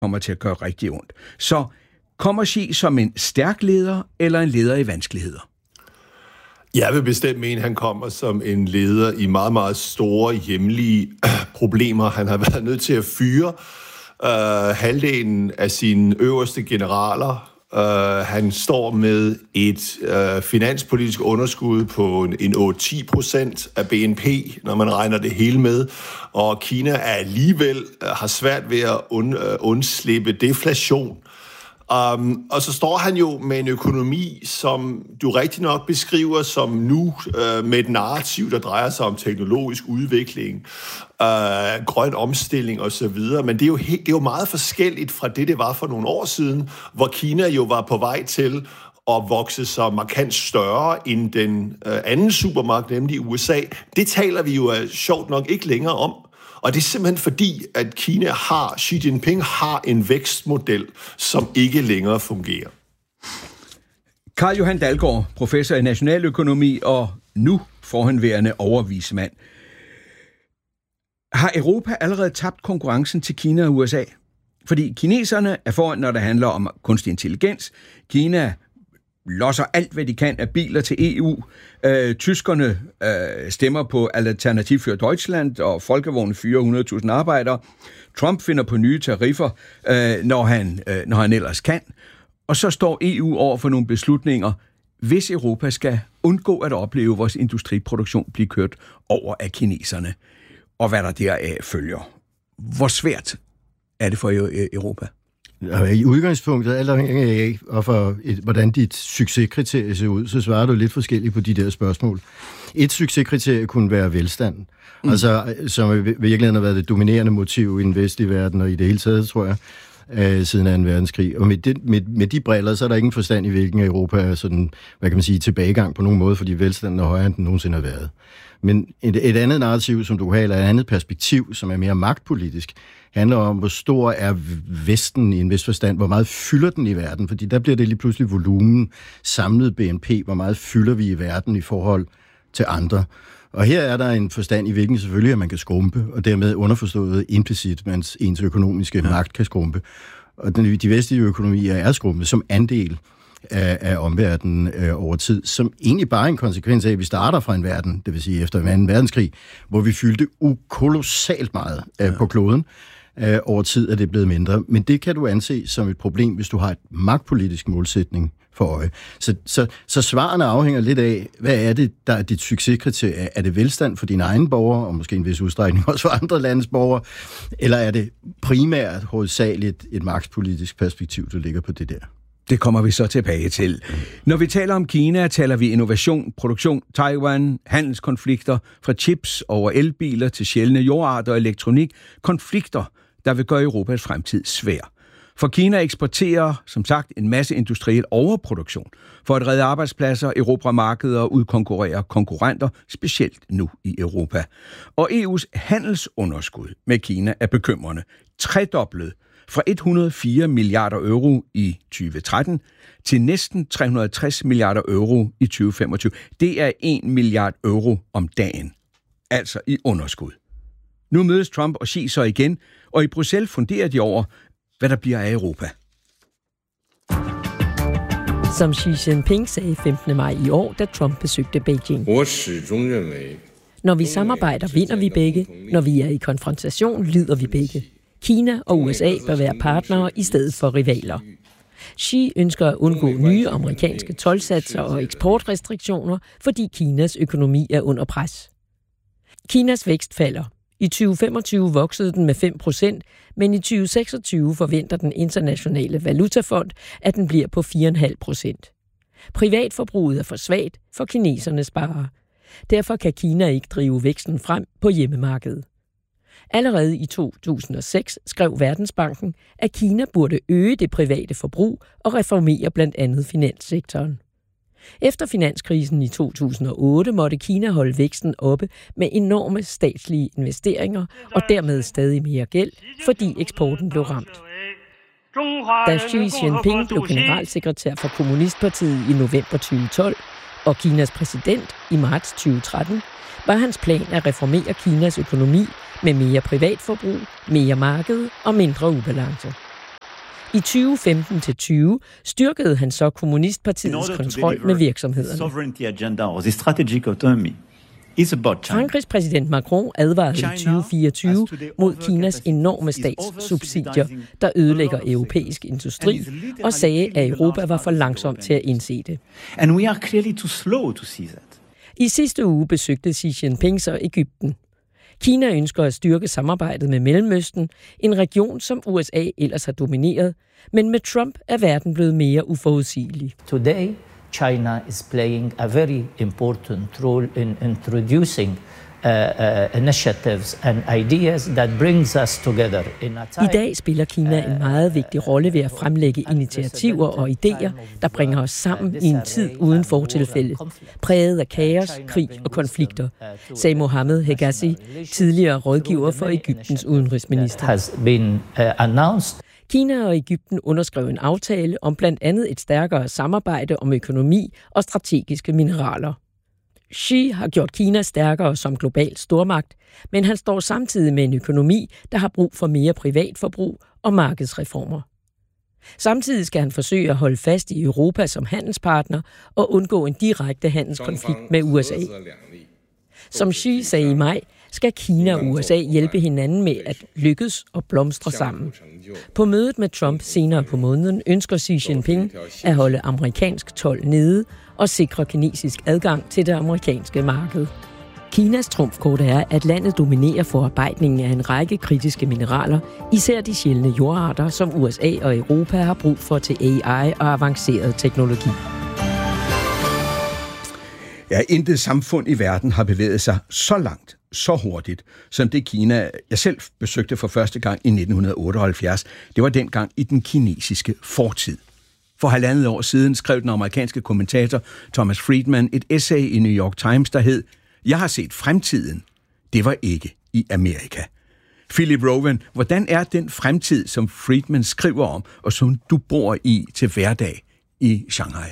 kommer til at gøre rigtig ondt. Så kommer Xi som en stærk leder eller en leder i vanskeligheder? Jeg vil bestemt mene, at han kommer som en leder i meget, meget store hjemlige problemer. Han har været nødt til at fyre halvdelen af sine øverste generaler. Han står med et finanspolitisk underskud på en 8-10% af BNP, når man regner det hele med. Og Kina er alligevel har svært ved at undslippe deflation. Og så står han jo med en økonomi, som du rigtig nok beskriver som nu med et narrativ, der drejer sig om teknologisk udvikling, grøn omstilling osv. Men det er jo meget forskelligt fra det var for nogle år siden, hvor Kina jo var på vej til at vokse sig markant større end den anden supermagt, nemlig USA. Det taler vi jo sjovt nok ikke længere om. Og det er simpelthen fordi, at Xi Jinping har en vækstmodel, som ikke længere fungerer. Carl Johan Dalgaard, professor i nationaløkonomi og nu forhenværende overvismand. Har Europa allerede tabt konkurrencen til Kina og USA? Fordi kineserne er foran, når det handler om kunstig intelligens. Kina losser alt, hvad de kan af biler til EU. Tyskerne stemmer på Alternativ für Deutschland, og Folkevognen fyrer 100.000 arbejdere. Trump finder på nye tariffer, når han ellers kan. Og så står EU over for nogle beslutninger, hvis Europa skal undgå at opleve vores industriproduktion blive kørt over af kineserne, og hvad der deraf følger. Hvor svært er det for Europa? I udgangspunktet, alt afhængig af, og for hvordan dit succeskriterie ser ud, så svarer du lidt forskelligt på de der spørgsmål. Et succeskriterie kunne være velstand, altså som i virkeligheden har været det dominerende motiv i den vestlige verden, og i det hele taget, tror jeg, siden 2. verdenskrig. Og med de briller, så er der ingen forstand i, hvilken Europa er sådan, hvad kan man sige, tilbagegang på nogen måde, fordi velstanden er højere, end den nogensinde har været. Men et andet narrativ, som du har, eller et andet perspektiv, som er mere magtpolitisk, handler om, hvor stor er Vesten i en vis forstand, hvor meget fylder den i verden, fordi der bliver det lige pludselig volumen, samlet BNP, hvor meget fylder vi i verden i forhold til andre. Og her er der en forstand i, hvilken selvfølgelig, at man kan skrumpe, og dermed underforstået implicit, mens ens økonomiske magt kan skrumpe. Og de vestlige økonomier er skrumpet som andel af omverdenen over tid, som egentlig bare er en konsekvens af, at vi starter fra en verden, det vil sige efter 2. verdenskrig, hvor vi fyldte kolossalt meget på kloden. Over tid er det blevet mindre. Men det kan du anse som et problem, hvis du har et magtpolitisk målsætning for øje. Så svarene afhænger lidt af, hvad er det, der er dit succeskriterie? Er det velstand for dine egne borgere, og måske en vis udstrækning også for andre landes borgere? Eller er det primært hovedsageligt et magtpolitisk perspektiv, der ligger på det der? Det kommer vi så tilbage til. Når vi taler om Kina, taler vi innovation, produktion, Taiwan, handelskonflikter, fra chips over elbiler til sjældne jordarter og elektronik. Konflikter, der vil gøre Europas fremtid svær. For Kina eksporterer, som sagt, en masse industriel overproduktion for at redde arbejdspladser, erobre markeder og udkonkurrere konkurrenter, specielt nu i Europa. Og EU's handelsunderskud med Kina er bekymrende. Tredoblet fra 104 milliarder euro i 2013 til næsten 360 milliarder euro i 2025. Det er 1 milliard euro om dagen. Altså i underskud. Nu mødes Trump og Xi så igen, og i Bruxelles funderer de over, hvad der bliver af Europa. Som Xi Jinping sagde 15. maj i år, da Trump besøgte Beijing. Når vi samarbejder, vinder vi begge. Når vi er i konfrontation, lider vi begge. Kina og USA bør være partnere i stedet for rivaler. Xi ønsker at undgå nye amerikanske toldsatser og eksportrestriktioner, fordi Kinas økonomi er under pres. Kinas vækst falder. I 2025 voksede den med 5%, men i 2026 forventer den internationale valutafond, at den bliver på 4,5%. Privatforbruget er for svagt, for kineserne sparer. Derfor kan Kina ikke drive væksten frem på hjemmemarkedet. Allerede i 2006 skrev Verdensbanken, at Kina burde øge det private forbrug og reformere blandt andet finanssektoren. Efter finanskrisen i 2008 måtte Kina holde væksten oppe med enorme statslige investeringer og dermed stadig mere gæld, fordi eksporten blev ramt. Da Xi Jinping blev generalsekretær for Kommunistpartiet i november 2012 og Kinas præsident i marts 2013, var hans plan at reformere Kinas økonomi med mere privatforbrug, mere marked og mindre ubalance. I 2015-20 styrkede han så kommunistpartiets kontrol med virksomhederne. Frankrigs præsident Macron advarede i 2024 mod Kinas enorme statssubsidier, der ødelægger europæisk industri, og sagde, at Europa var for langsom til at indse det. I sidste uge besøgte Xi Jinping så Egypten. Kina ønsker at styrke samarbejdet med Mellemøsten, en region, som USA ellers har domineret, men med Trump er verden blevet mere uforudsigelig. Today, China is playing a very important role in introducing initiatives and ideas that brings us together in a time. I dag spiller Kina en meget vigtig rolle ved at fremlægge initiativer og idéer, der bringer os sammen i en tid uden fortilfælde, præget af kaos, krig og konflikter, sagde Mohammed Hegazi, tidligere rådgiver for Egyptens udenrigsminister. Has been announced. Kina og Egypten underskrev en aftale om blandt andet et stærkere samarbejde om økonomi og strategiske mineraler. Xi har gjort Kina stærkere som global stormagt, men han står samtidig med en økonomi, der har brug for mere privatforbrug og markedsreformer. Samtidig skal han forsøge at holde fast i Europa som handelspartner og undgå en direkte handelskonflikt med USA. Som Xi sagde i maj, skal Kina og USA hjælpe hinanden med at lykkes og blomstre sammen. På mødet med Trump senere på måneden ønsker Xi Jinping at holde amerikansk told nede og sikre kinesisk adgang til det amerikanske marked. Kinas trumfkort er, at landet dominerer forarbejdningen af en række kritiske mineraler, især de sjældne jordarter, som USA og Europa har brug for til AI og avanceret teknologi. Ja, intet samfund i verden har bevæget sig så langt, så hurtigt, som det Kina, jeg selv besøgte for første gang i 1978. Det var dengang i den kinesiske fortid. For 1,5 år siden skrev den amerikanske kommentator Thomas Friedman et essay i New York Times, der hed "Jeg har set fremtiden. Det var ikke i Amerika." Philip Rowan, hvordan er den fremtid, som Friedman skriver om, og som du bor i til hverdag i Shanghai?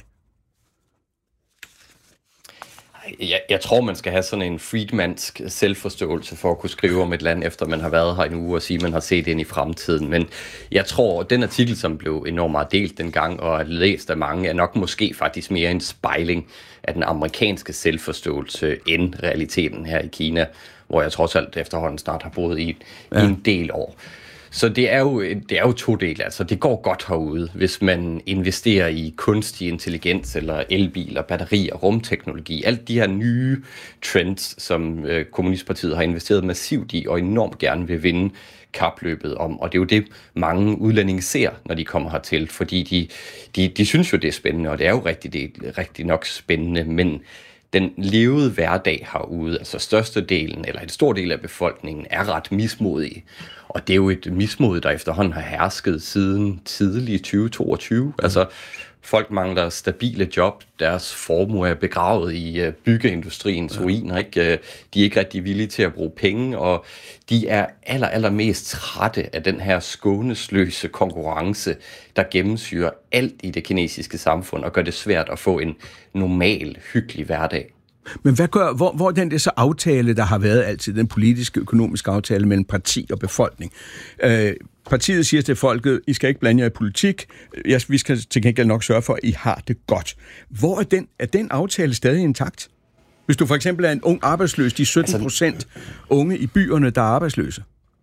Jeg tror, man skal have sådan en Friedmansk selvforståelse for at kunne skrive om et land, efter man har været her en uge og sige, at man har set ind i fremtiden. Men jeg tror, at den artikel, som blev enormt meget delt dengang og læst af mange, er nok måske faktisk mere en spejling af den amerikanske selvforståelse end realiteten her i Kina, hvor jeg trods alt efterhånden snart har boet i en del år. Så det er jo to dele. Altså, det går godt herude, hvis man investerer i kunstig intelligens eller elbiler, batterier, rumteknologi. Alt de her nye trends, som Kommunistpartiet har investeret massivt i og enormt gerne vil vinde kapløbet om. Og det er jo det, mange udlændinge ser, når de kommer hertil, fordi de synes jo, det er spændende, og det er jo rigtig nok spændende, men den levede hverdag herude, altså størstedelen eller en stor del af befolkningen, er ret mismodige. Og det er jo et mismod, der efterhånden har hersket siden tidlig 2022. Altså, folk mangler stabile job, deres formue er begravet i byggeindustriens ruiner, ikke? De er ikke rigtig villige til at bruge penge, og de er allermest trætte af den her skånesløse konkurrence, der gennemsyrer alt i det kinesiske samfund og gør det svært at få en normal, hyggelig hverdag. Men hvor er den der så aftale, der har været altid, den politiske, økonomiske aftale mellem parti og befolkning? Partiet siger til folket, I skal ikke blande jer i politik, vi skal til gengæld nok sørge for, at I har det godt. Hvor er den aftale stadig intakt? Hvis du for eksempel er en ung arbejdsløs, de 17% unge i byerne, der er arbejdsløse.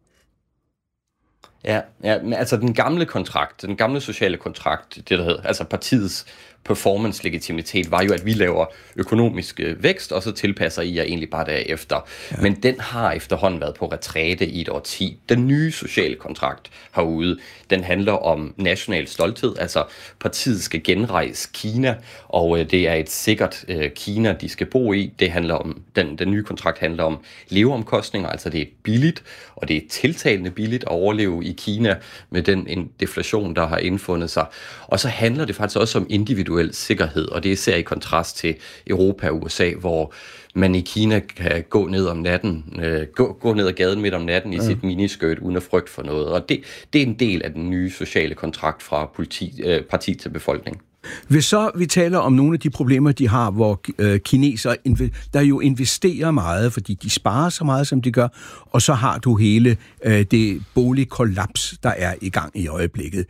Ja, men altså den gamle sociale kontrakt, det der hedder, altså partiets performance-legitimitet, var jo, at vi laver økonomisk vækst, og så tilpasser I jer egentlig bare derefter. Ja. Men den har efterhånden været på retræte i et årti. Den nye sociale kontrakt herude, den handler om national stolthed, altså partiet skal genrejse Kina, og det er et sikkert Kina, de skal bo i. Det handler om, den nye kontrakt handler om leveomkostninger, altså det er billigt, og det er tiltalende billigt at overleve i Kina med den deflation, der har indfundet sig. Og så handler det faktisk også om individuel sikkerhed, og det er især i kontrast til Europa og USA, hvor man i Kina kan gå ned om natten, gå ned ad gaden midt om natten i sit miniskørt uden at frygte for noget. Og det er en del af den nye sociale kontrakt fra parti til befolkning. Hvis så vi taler om nogle af de problemer, de har, hvor kinesere, der jo investerer meget, fordi de sparer så meget, som de gør, og så har du hele det boligkollaps, der er i gang i øjeblikket.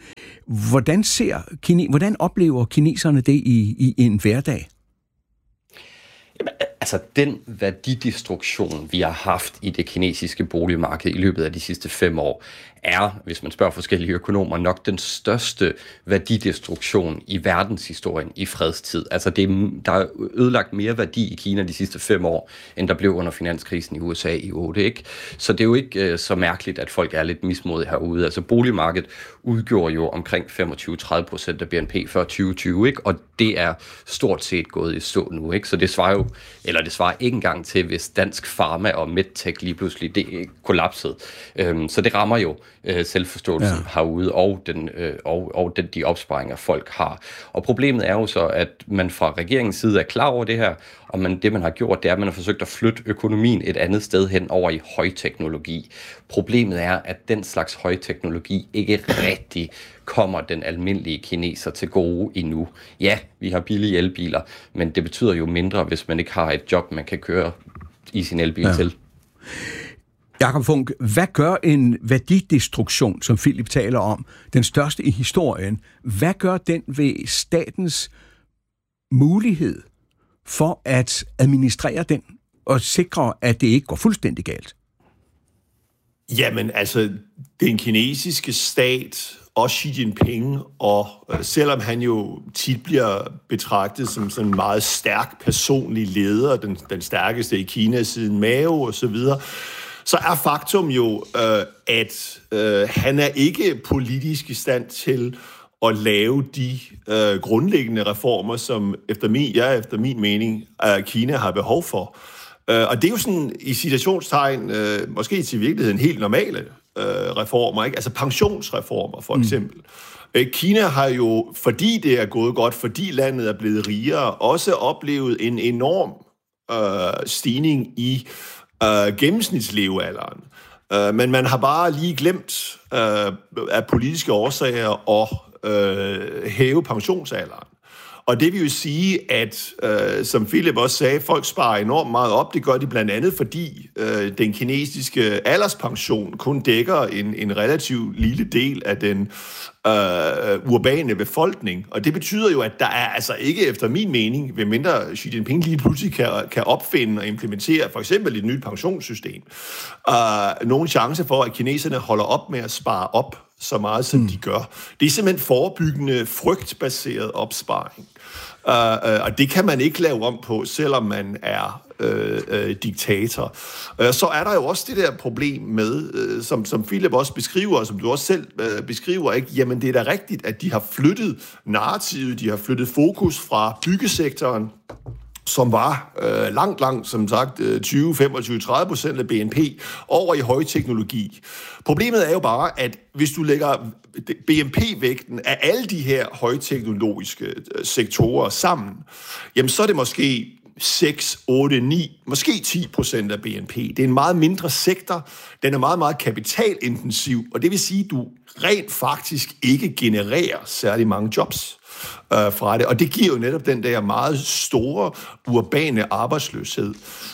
Hvordan oplever kineserne det i en hverdag? Jamen, altså den værdidestruktion, vi har haft i det kinesiske boligmarked i løbet af de sidste 5 år, er, hvis man spørger forskellige økonomer, nok den største værdidestruktion i verdenshistorien i fredstid. Altså der er ødelagt mere værdi i Kina de sidste 5 år, end der blev under finanskrisen i USA i 8, ikke? Så det er jo ikke så mærkeligt, at folk er lidt mismodige herude. Altså boligmarkedet udgjorde jo omkring 25-30% af BNP før 2020, ikke? Og det er stort set gået i stå nu, ikke? Så det svarer ikke engang til, hvis Dansk Pharma og MedTech lige pludselig det kollapsede. Så det rammer jo selvforståelsen herude, og de opsparinger, folk har. Og problemet er jo så, at man fra regeringens side er klar over det her, og det man har gjort, det er, at man har forsøgt at flytte økonomien et andet sted hen over i højteknologi. Problemet er, at den slags højteknologi ikke rigtig kommer den almindelige kineser til gode endnu. Ja, vi har billige elbiler, men det betyder jo mindre, hvis man ikke har et job, man kan køre i sin elbil til. Jakob Funk, hvad gør en værdidestruktion, som Philip taler om, den største i historien, hvad gør den ved statens mulighed for at administrere den og sikre, at det ikke går fuldstændig galt? Jamen, altså, den kinesiske stat og Xi Jinping, og selvom han jo tit bliver betragtet som sådan en meget stærk personlig leder, den stærkeste i Kina siden Mao og så videre, så er faktum jo, at han er ikke politisk i stand til at lave de grundlæggende reformer, som efter min mening Kina har behov for. Og det er jo sådan i citationstegn, måske til virkeligheden helt normale reformer, ikke? Altså pensionsreformer for eksempel. Kina har jo, fordi det er gået godt, fordi landet er blevet rigere, også oplevet en enorm stigning i gennemsnitslevealderen. Men man har bare lige glemt af politiske årsager at hæve pensionsalderen. Og det vil jo sige, at som Philip også sagde, folk sparer enormt meget op. Det gør de blandt andet, fordi den kinesiske alderspension kun dækker en relativt lille del af den urbane befolkning. Og det betyder jo, at der er altså ikke efter min mening, ved mindre Xi Jinping lige pludselig kan opfinde og implementere for eksempel et nyt pensionssystem, nogen chance for, at kineserne holder op med at spare op så meget, som de gør. Det er simpelthen forebyggende, frygtbaseret opsparing. Og det kan man ikke lave om på, selvom man er diktator. Så er der jo også det der problem med, som Philip også beskriver, og som du også selv beskriver, ikke? Jamen det er da rigtigt, at de har flyttet narrativet, de har flyttet fokus fra byggesektoren, som var langt, som sagt, 20-25-30% af BNP over i højteknologi. Problemet er jo bare, at hvis du lægger BNP-vægten af alle de her højteknologiske sektorer sammen, jamen så er det måske 6, 8, 9, måske 10% af BNP. Det er en meget mindre sektor, den er meget, meget kapitalintensiv, og det vil sige, at du rent faktisk ikke genererer særlig mange jobs fra det. Og det giver jo netop den der meget store urbane arbejdsløshed,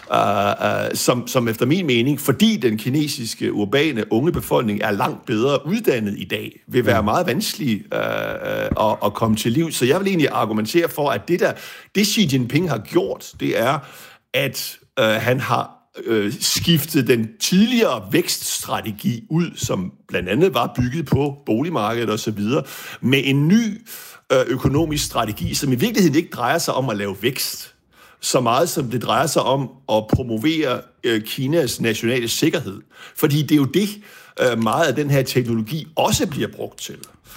som efter min mening, fordi den kinesiske urbane unge befolkning er langt bedre uddannet i dag, vil være meget vanskelig at komme til liv. Så jeg vil egentlig argumentere for, at det Xi Jinping har gjort, det er, at han har skiftet den tidligere vækststrategi ud, som blandt andet var bygget på boligmarkedet osv., med en ny økonomisk strategi, som i virkeligheden ikke drejer sig om at lave vækst, så meget som det drejer sig om at promovere Kinas nationale sikkerhed. Fordi det er jo det, meget af den her teknologi også bliver brugt til.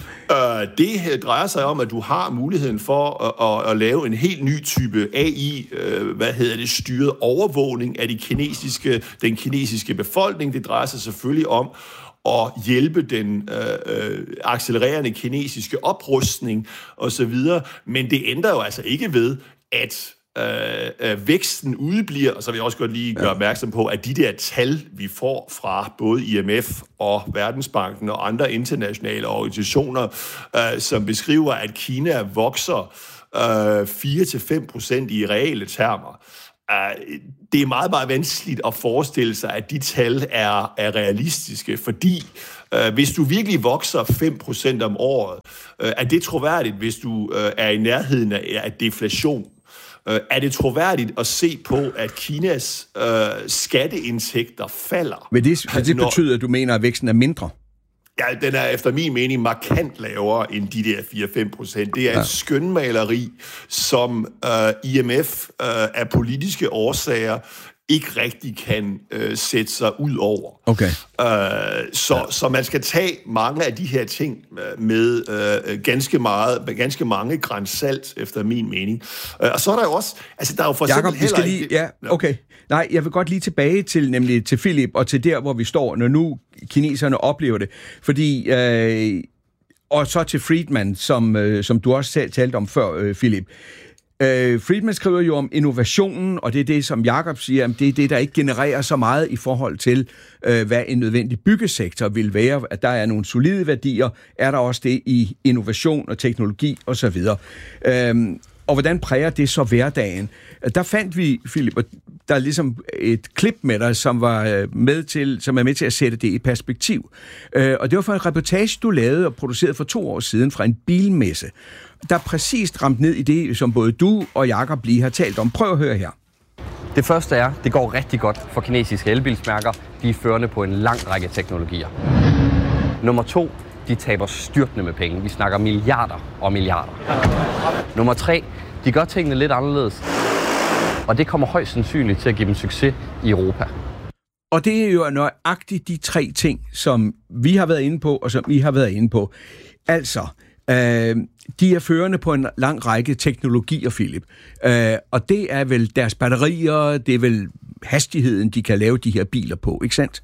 Det drejer sig om, at du har muligheden for at lave en helt ny type AI, styret overvågning af den kinesiske befolkning. Det drejer sig selvfølgelig om at hjælpe den accelererende kinesiske oprustning osv. Men det ændrer jo altså ikke ved, at væksten udebliver, og så vil jeg også godt lige gøre opmærksom på, at de der tal, vi får fra både IMF og Verdensbanken og andre internationale organisationer, som beskriver, at Kina vokser 4-5% i reelle termer. Det er meget, meget vanskeligt at forestille sig, at de tal er realistiske, fordi hvis du virkelig vokser 5% om året, er det troværdigt, hvis du er i nærheden af deflation? Er det troværdigt at se på, at Kinas skatteindtægter falder? Men det betyder, at du mener, at væksten er mindre? Ja, den er efter min mening markant lavere end de der 4-5%. Det er et skønmaleri, som IMF af politiske årsager ikke rigtig kan sætte sig ud over. Okay. Så man skal tage mange af de her ting med ganske mange gran salt, efter min mening. Og så er der jo også... Altså, der er jo for Jacob, eksempel heller lige, ja, okay. Nej, jeg vil godt lige tilbage til Philip, og til der, hvor vi står, når nu kineserne oplever det. Fordi... og så til Friedman, som du også selv talte om før, Philip. Friedman skriver jo om innovationen, og det er det, som Jacob siger, det er det, der ikke genererer så meget i forhold til, hvad en nødvendig byggesektor vil være. At der er nogle solide værdier, er der også det i innovation og teknologi osv. Og hvordan præger det så hverdagen? Der fandt vi, Philip, der er ligesom et klip med dig, som er med til at sætte det i perspektiv. Og det var fra en reportage, du lavede og producerede for 2 år siden fra en bilmesse, der præcist ramte ned i det, som både du og Jacob lige har talt om. Prøv at høre her. Det første er, det går rigtig godt for kinesiske elbilsmærker. De er førende på en lang række teknologier. Nummer 2, de taber styrtende med penge. Vi snakker milliarder og milliarder. Nummer 3, de gør tingene lidt anderledes. Og det kommer højst sandsynligt til at give dem succes i Europa. Og det er jo nøjagtigt de 3 ting, som vi har været inde på, og som I har været inde på. Altså, de er førende på en lang række teknologier, Philip. Og det er vel deres batterier, det er vel hastigheden, de kan lave de her biler på, ikke sandt?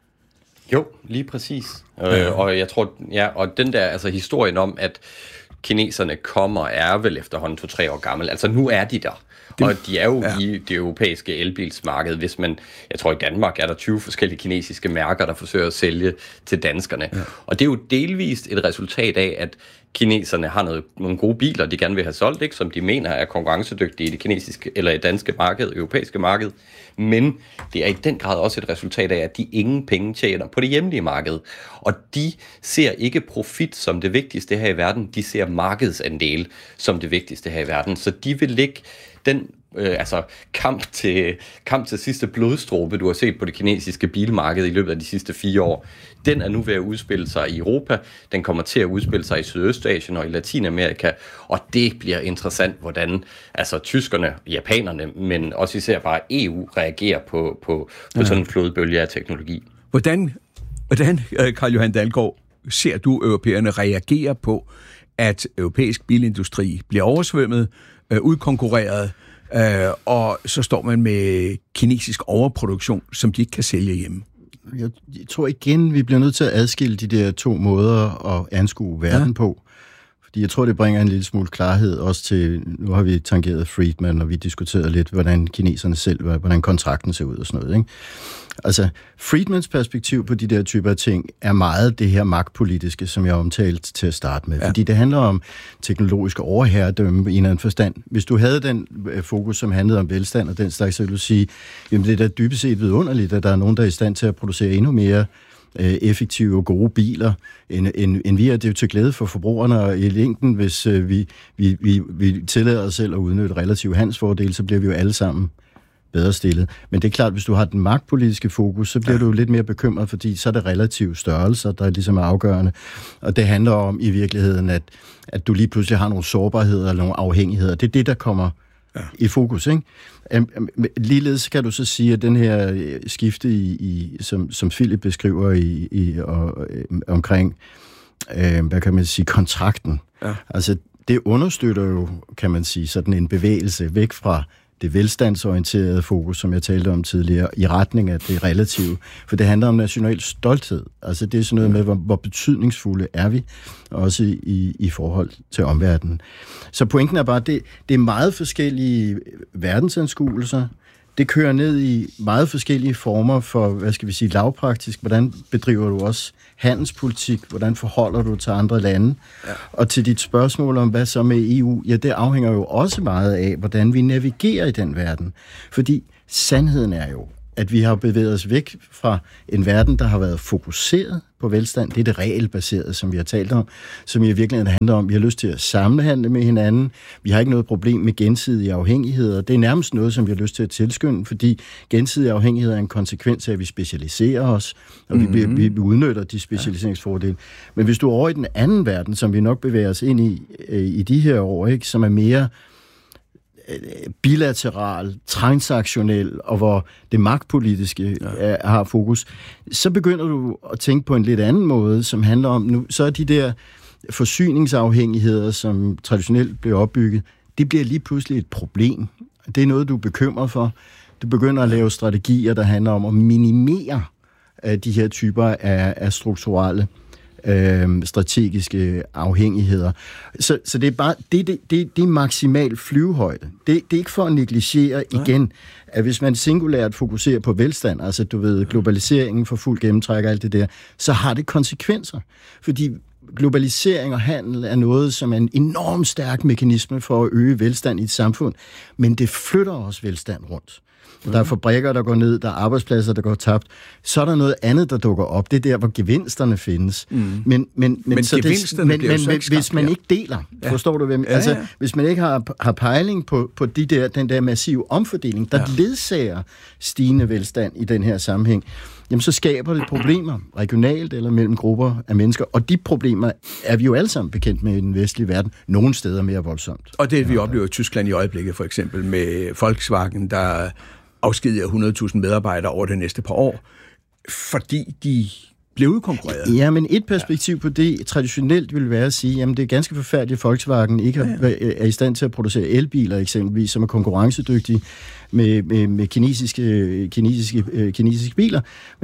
Jo, lige præcis. Og jeg tror, og den der, altså historien om, at kineserne kommer, er vel efterhånden 2-3 år gammel. Altså nu er de der. Og de er jo i det europæiske elbilsmarked. Jeg tror i Danmark er der 20 forskellige kinesiske mærker, der forsøger at sælge til danskerne. Ja. Og det er jo delvist et resultat af, at kineserne har nogle gode biler, de gerne vil have solgt, ikke, som de mener er konkurrencedygtige i det kinesiske eller i danske marked, europæiske marked. Men det er i den grad også et resultat af, at de ingen penge tjener på det hjemlige marked. Og de ser ikke profit som det vigtigste her i verden, de ser markedsandel som det vigtigste her i verden. Så de vil lægge den kamp til sidste blodstråbe, du har set på det kinesiske bilmarked i løbet af de sidste 4 år, den er nu ved at udspille sig i Europa, den kommer til at udspille sig i Sydøstasien og i Latinamerika, og det bliver interessant, hvordan tyskerne, japanerne, men også især bare EU reagerer på sådan en flodbølge af teknologi. Hvordan Carl-Johan Dalgaard, ser du europæerne reagere på, at europæisk bilindustri bliver oversvømmet, udkonkurreret, og så står man med kinesisk overproduktion, som de ikke kan sælge hjemme? Jeg tror igen, vi bliver nødt til at adskille de der 2 måder at anskue verden på. Fordi jeg tror, det bringer en lille smule klarhed også til, nu har vi tangeret Friedman, og vi diskuteret lidt, hvordan kineserne selv, hvordan kontrakten ser ud og sådan noget, ikke? Altså, Friedmans perspektiv på de der typer af ting er meget det her magtpolitiske, som jeg omtalte til at starte med. Ja. Fordi det handler om teknologisk overherredømme i en anden forstand. Hvis du havde den fokus, som handlede om velstand og den slags, så ville du sige, jamen det er da dybest set vidunderligt, at der er nogen, der er i stand til at producere endnu mere effektive og gode biler, end vi er. Det er jo til glæde for forbrugerne, og i længden, hvis vi tillader os selv at udnytte relativ handelsfordele, så bliver vi jo alle sammen bedre stillet. Men det er klart, hvis du har den magtpolitiske fokus, så bliver du lidt mere bekymret, fordi så er det relative størrelser, der ligesom er afgørende. Og det handler om i virkeligheden, at du lige pludselig har nogle sårbarheder eller nogle afhængigheder. Det er det, der kommer i fokus, ikke? Ligeledes kan du så sige, at den her skifte, som Philip beskriver omkring, hvad kan man sige, kontrakten. Ja. Altså, det understøtter jo, kan man sige, sådan en bevægelse væk fra det velstandsorienterede fokus, som jeg talte om tidligere, i retning af det relative. For det handler om national stolthed. Altså det er sådan noget med, hvor betydningsfulde er vi, også i forhold til omverdenen. Så pointen er bare, det er meget forskellige verdensanskuelser. Det kører ned i meget forskellige former for, lavpraktisk. Hvordan bedriver du også handelspolitik? Hvordan forholder du til andre lande? Ja. Og til dit spørgsmål om, hvad så med EU, ja, det afhænger jo også meget af, hvordan vi navigerer i den verden. Fordi sandheden er jo, at vi har bevæget os væk fra en verden, der har været fokuseret på velstand. Det er det regelbaserede, som vi har talt om, som i virkeligheden handler om, at vi har lyst til at sammenhandle med hinanden. Vi har ikke noget problem med gensidige afhængigheder. Det er nærmest noget, som vi har lyst til at tilskynde, fordi gensidige afhængighed er en konsekvens af, at vi specialiserer os, og vi udnytter de specialiseringsfordele. Men hvis du er over i den anden verden, som vi nok bevæger os ind i de her år, ikke, som er mere bilateral, transaktionel, og hvor det magtpolitiske har fokus, så begynder du at tænke på en lidt anden måde, som handler om, nu, så er de der forsyningsafhængigheder, som traditionelt blev opbygget, det bliver lige pludselig et problem. Det er noget, du er bekymret for. Du begynder at lave strategier, der handler om at minimere de her typer af strukturelle strategiske afhængigheder. Så det er bare det er maksimal flyvehøjde. Det er ikke for at negligere igen, at hvis man singulært fokuserer på velstand, altså du ved, globaliseringen for fuld gennemtræk og alt det der, så har det konsekvenser. Fordi globalisering og handel er noget, som er en enormt stærk mekanisme for at øge velstand i et samfund, men det flytter også velstand rundt. Der er fabrikker, der går ned, der er arbejdspladser, der går tabt. Så er der noget andet, der dukker op. Det er der, hvor gevinsterne findes. Men hvis man ikke deler, forstår du, hvem? Altså, hvis man ikke har pejling på den der massive omfordeling, der ledsager stigende velstand i den her sammenhæng, jamen så skaber det problemer, regionalt eller mellem grupper af mennesker. Og de problemer er vi jo alle sammen bekendt med i den vestlige verden. Nogle steder mere voldsomt. Og det vi oplever i Tyskland i øjeblikket, for eksempel med Volkswagen, der afskediger 100.000 medarbejdere over det næste par år, fordi de blev udkonkurreret. Ja, men et perspektiv på det traditionelt vil være at sige, jamen det er ganske forfærdeligt, at Volkswagen ikke er i stand til at producere elbiler eksempelvis, som er konkurrencedygtige med kinesiske biler.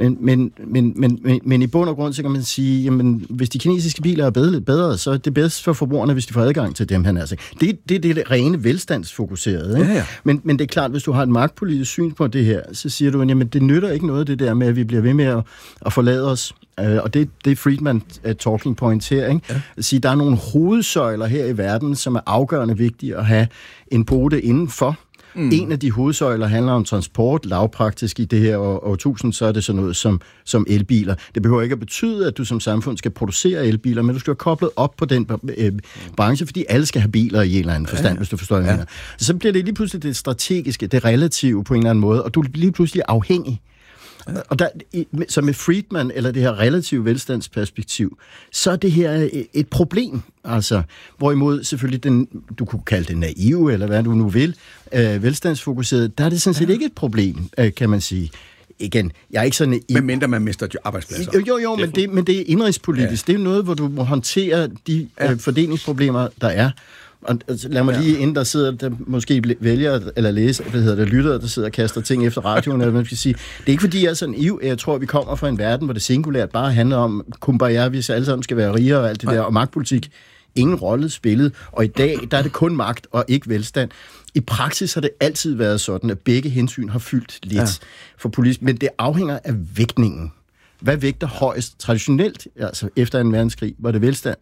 Men i bund og grund, så kan man sige, jamen hvis de kinesiske biler er bedre, så er det bedst for forbrugerne, hvis de får adgang til dem, han altså. Det er det rene velstandsfokuserede. Ikke? Ja. Men det er klart, hvis du har et magtpolitisk syn på det her, så siger du, jamen det nytter ikke noget det der med, at vi bliver ved med at forlade os. Og det er Friedman talking point her, ikke? Ja. At sige, der er nogle hovedsøjler her i verden, som er afgørende vigtige at have en pote indenfor. En af de hovedsøjler handler om transport, lavpraktisk i det her årtusind, så er det sådan noget som elbiler. Det behøver ikke at betyde, at du som samfund skal producere elbiler, men du skal være koblet op på den branche, fordi alle skal have biler i en eller anden forstand, hvis du forstår, hvad jeg mener. Så bliver det lige pludselig det strategiske, det relative på en eller anden måde, og du bliver lige pludselig afhængig. Og så med Friedman, eller det her relative velstandsperspektiv, så er det her et problem. Altså, hvorimod selvfølgelig du kunne kalde det naive, eller hvad du nu vil, velstandsfokuseret, der er det sådan set ikke et problem, kan man sige. Igen, jeg er ikke så naiv. Men mindre man mister arbejdspladser. Jo, men det er indrigspolitisk. Det er noget, hvor du må håndtere de fordelingsproblemer, der er. Og lad mig lige, inden der sidder, der måske vælger eller læser, lytter, der sidder og kaster ting efter radioen, eller man skal sige, det er ikke fordi, jeg er sådan naiv, jeg tror, vi kommer fra en verden, hvor det singulært bare handler om kumbaya, vi alle sammen skal være rigere og alt det der, og magtpolitik, ingen rolle spillet, og i dag, der er det kun magt og ikke velstand. I praksis har det altid været sådan, at begge hensyn har fyldt lidt for politik, men det afhænger af vægtningen. Hvad vægter højst traditionelt, altså efter en verdenskrig, var det velstand?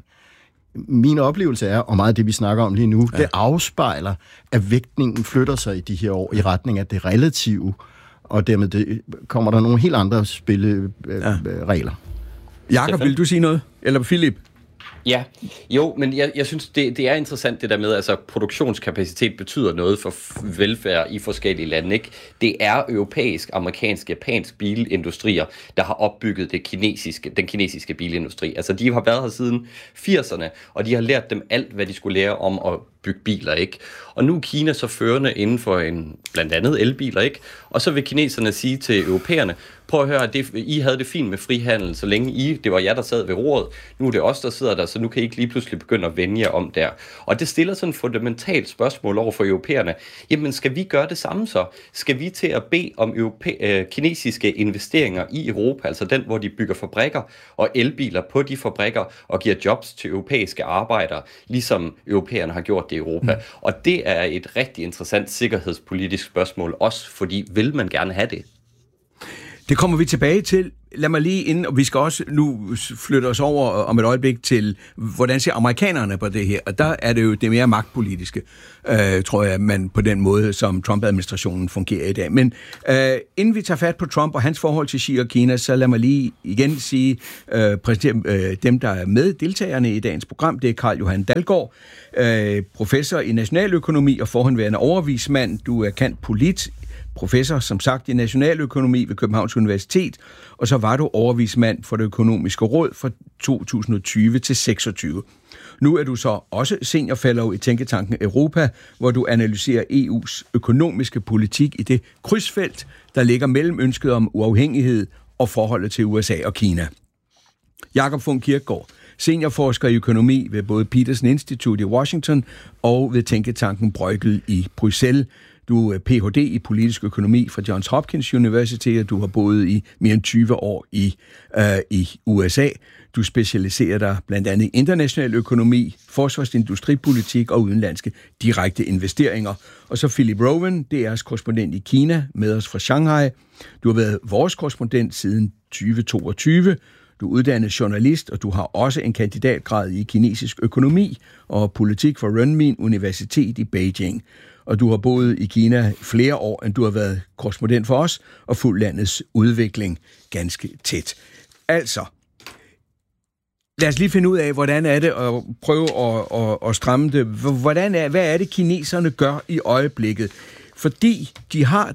Min oplevelse er, og meget af det, vi snakker om lige nu, det afspejler, at vægtningen flytter sig i de her år i retning af det relative, og dermed kommer der nogle helt andre spilleregler. Jakob, vil du sige noget? Eller Philip? Ja, jo, men jeg synes, det er interessant det der med, altså produktionskapacitet betyder noget for velfærd i forskellige lande, ikke? Det er europæisk, amerikansk, japansk bilindustrier, der har opbygget den kinesiske bilindustri. Altså de har været her siden 80'erne, og de har lært dem alt, hvad de skulle lære om at bygge biler, ikke? Og nu er Kina så førende inden for blandt andet elbiler, ikke? Og så vil kineserne sige til europæerne, prøv at høre, I havde det fint med frihandel, så længe det var jer, der sad ved roret. Nu er det os, der sidder der, så nu kan I ikke lige pludselig begynde at vende jer om der. Og det stiller sådan et fundamentalt spørgsmål over for europæerne. Jamen, skal vi gøre det samme så? Skal vi til at bede om kinesiske investeringer i Europa, altså den, hvor de bygger fabrikker og elbiler på de fabrikker og giver jobs til europæiske arbejdere, ligesom europæerne har gjort det i Europa? Og det er et rigtig interessant sikkerhedspolitisk spørgsmål, også fordi vil man gerne have det? Det kommer vi tilbage til. Lad mig lige inden, og vi skal også nu flytte os over om et øjeblik til, hvordan ser amerikanerne på det her? Og der er det jo det mere magtpolitiske, tror jeg, man på den måde, som Trump-administrationen fungerer i dag. Men inden vi tager fat på Trump og hans forhold til Xi og Kina, så lad mig lige igen sige, dem, der er med, deltagerne i dagens program, det er Carl Johan Dalgaard, professor i nationaløkonomi og forhenværende overvismand. Du er cand. Polit, professor, som sagt, i nationaløkonomi ved Københavns Universitet, og så var du overvismand for Det Økonomiske Råd fra 2020 til 26. Nu er du så også seniorfellow i Tænketanken Europa, hvor du analyserer EU's økonomiske politik i det krydsfelt, der ligger mellem ønsket om uafhængighed og forholdet til USA og Kina. Jakob Funk Kirkegaard, seniorforsker i økonomi ved både Peterson Institute i Washington og ved Tænketanken Bruegel i Bruxelles. Du er Ph.D. i politisk økonomi fra Johns Hopkins University, og du har boet i mere end 20 år i USA. Du specialiserer dig blandt andet i international økonomi, forsvarsindustripolitik og udenlandske direkte investeringer. Og så Philip Rowan, DR's korrespondent i Kina, med os fra Shanghai. Du har været vores korrespondent siden 2022. Du er uddannet journalist, og du har også en kandidatgrad i kinesisk økonomi og politik fra Renmin Universitet i Beijing. Og du har boet i Kina flere år, end du har været korrespondent for os, og fulgt landets udvikling ganske tæt. Altså, lad os lige finde ud af, hvordan er det, og prøve at stramme det. Hvad er det, kineserne gør i øjeblikket? Fordi de har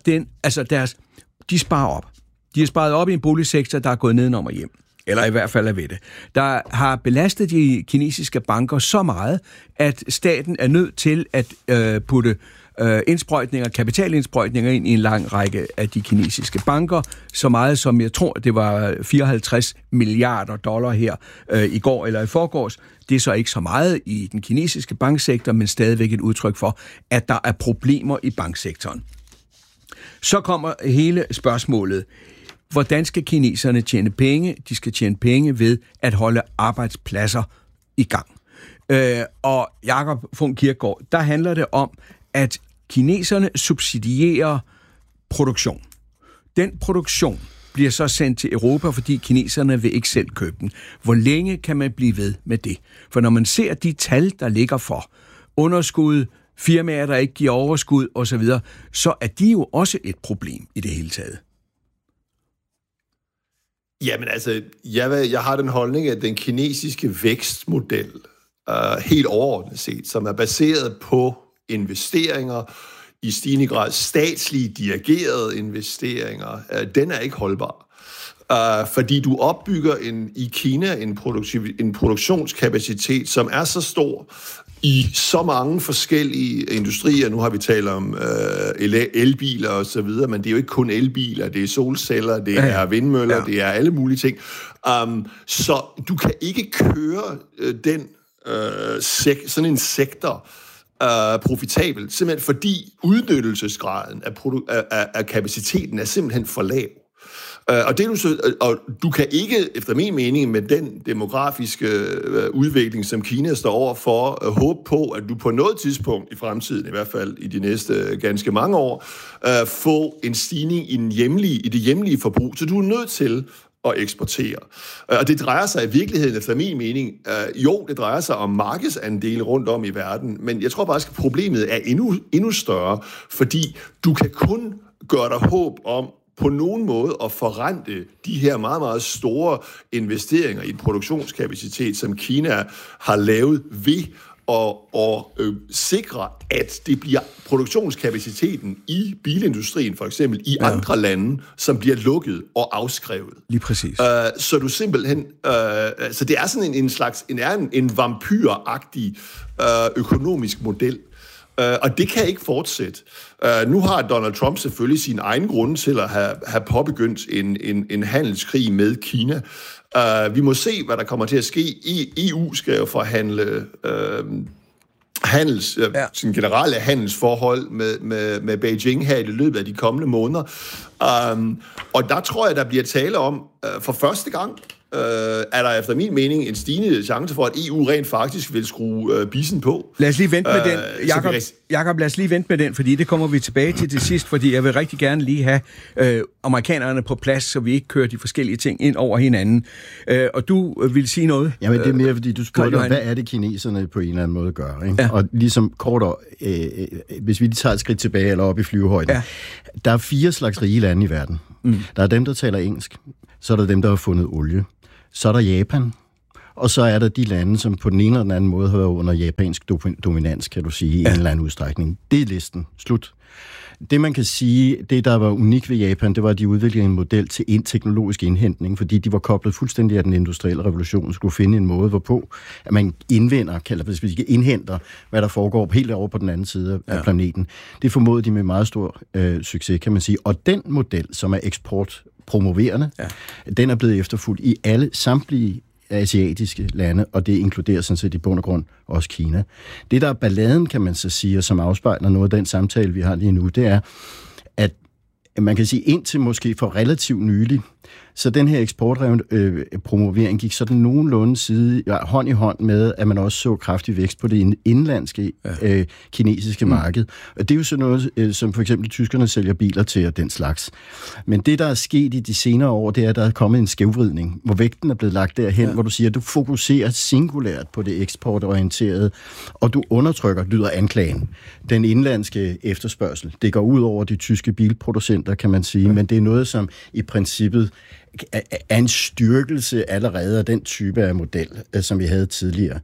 de sparer op. De har sparet op i en boligsektor, der er gået nedenom og hjem. Eller i hvert fald er ved det. Der har belastet de kinesiske banker så meget, at staten er nødt til at putte kapitalindsprøjtninger ind i en lang række af de kinesiske banker. Så meget som, jeg tror, det var 54 milliarder dollar her i går eller i forgårs. Det er så ikke så meget i den kinesiske banksektor, men stadigvæk et udtryk for, at der er problemer i banksektoren. Så kommer hele spørgsmålet. Hvordan skal kineserne tjene penge? De skal tjene penge ved at holde arbejdspladser i gang. Og Jakob Funk Kirkegaard, der handler det om, at kineserne subsidierer produktion. Den produktion bliver så sendt til Europa, fordi kineserne vil ikke selv købe den. Hvor længe kan man blive ved med det? For når man ser de tal, der ligger for underskud, firmaer, der ikke giver overskud osv., så er de jo også et problem i det hele taget. Jamen altså, jeg har den holdning, at den kinesiske vækstmodel, helt overordnet set, som er baseret på investeringer, i stigende grad statslige dirigerede investeringer, den er ikke holdbar. Fordi du opbygger i Kina en produktionskapacitet, som er så stor i så mange forskellige industrier. Nu har vi talt om elbiler og så videre, men det er jo ikke kun elbiler, det er solceller, det er vindmøller, det er alle mulige ting. Så du kan ikke køre sådan en sektor profitabelt, simpelthen fordi udnyttelsesgraden af kapaciteten er simpelthen for lav. Og du kan ikke, efter min mening, med den demografiske udvikling, som Kina står over for, håbe på, at du på noget tidspunkt i fremtiden, i hvert fald i de næste ganske mange år, få en stigning i det hjemlige forbrug. Så du er nødt til at eksportere. Og det drejer sig i virkeligheden, efter min mening, det drejer sig om markedsandele rundt om i verden, men jeg tror faktisk, at problemet er endnu større, fordi du kan kun gøre dig håb om på nogen måde at forrente de her meget, meget store investeringer i en produktionskapacitet, som Kina har lavet ved sikre, at det bliver produktionskapaciteten i bilindustrien, for eksempel, i andre lande, som bliver lukket og afskrevet. Lige præcis. Så du simpelthen... så det er sådan en vampyragtig økonomisk model. Og det kan ikke fortsætte. Nu har Donald Trump selvfølgelig sin egen grunde til at have påbegyndt en handelskrig med Kina. Vi må se, hvad der kommer til at ske. EU skal jo forhandle sin generelle handelsforhold med Beijing her i løbet af de kommende måneder. Og der tror jeg, der bliver tale om, for første gang, er der efter min mening en stigende chance for, at EU rent faktisk vil skrue bissen på. Lad os lige vente med den, Jakob, lad os lige vente med den, fordi det kommer vi tilbage til sidst, fordi jeg vil rigtig gerne lige have amerikanerne på plads, så vi ikke kører de forskellige ting ind over hinanden. Og du vil sige noget? Jamen det er mere, fordi du spurgte, hvad er det kineserne på en eller anden måde gør? Ikke? Ja. Og ligesom kort, hvis vi tager et skridt tilbage eller op i flyvehøjden, der er 4 slags rige lande i verden. Der er dem, der taler engelsk, så er der dem, der har fundet olie, så er der Japan, og så er der de lande, som på den ene eller den anden måde har været under japansk dominans, kan du sige, i en eller anden udstrækning. Det er listen. Slut. Det man kan sige, det der var unikt ved Japan, det var, at de udviklede en model til teknologisk indhentning, fordi de var koblet fuldstændig af den industrielle revolution, skulle finde en måde, hvorpå at man indhenter, hvad der foregår helt over på den anden side af planeten. Det formåede de med meget stor succes, kan man sige. Og den model, som er eksportpromoverende, den er blevet efterfulgt i samtlige asiatiske lande, og det inkluderer sådan set i bund og grund også Kina. Det, der er balladen, kan man så sige, og som afspejler noget af den samtale, vi har lige nu, det er, at man kan sige, indtil måske for relativt nylig, så den her eksportpromovering gik sådan nogenlunde hånd i hånd med, at man også så kraftig vækst på det indlandske kinesiske marked. Og det er jo sådan noget, som for eksempel tyskerne sælger biler til og den slags. Men det, der er sket i de senere år, det er, at der er kommet en skævvridning, hvor vægten er blevet lagt derhen, hvor du siger, at du fokuserer singulært på det eksportorienterede, og du undertrykker, lyder anklagen, den indlandske efterspørgsel. Det går ud over de tyske bilproducenter, kan man sige, men det er noget, som i princippet er en styrkelse allerede af den type af model, som vi havde tidligere.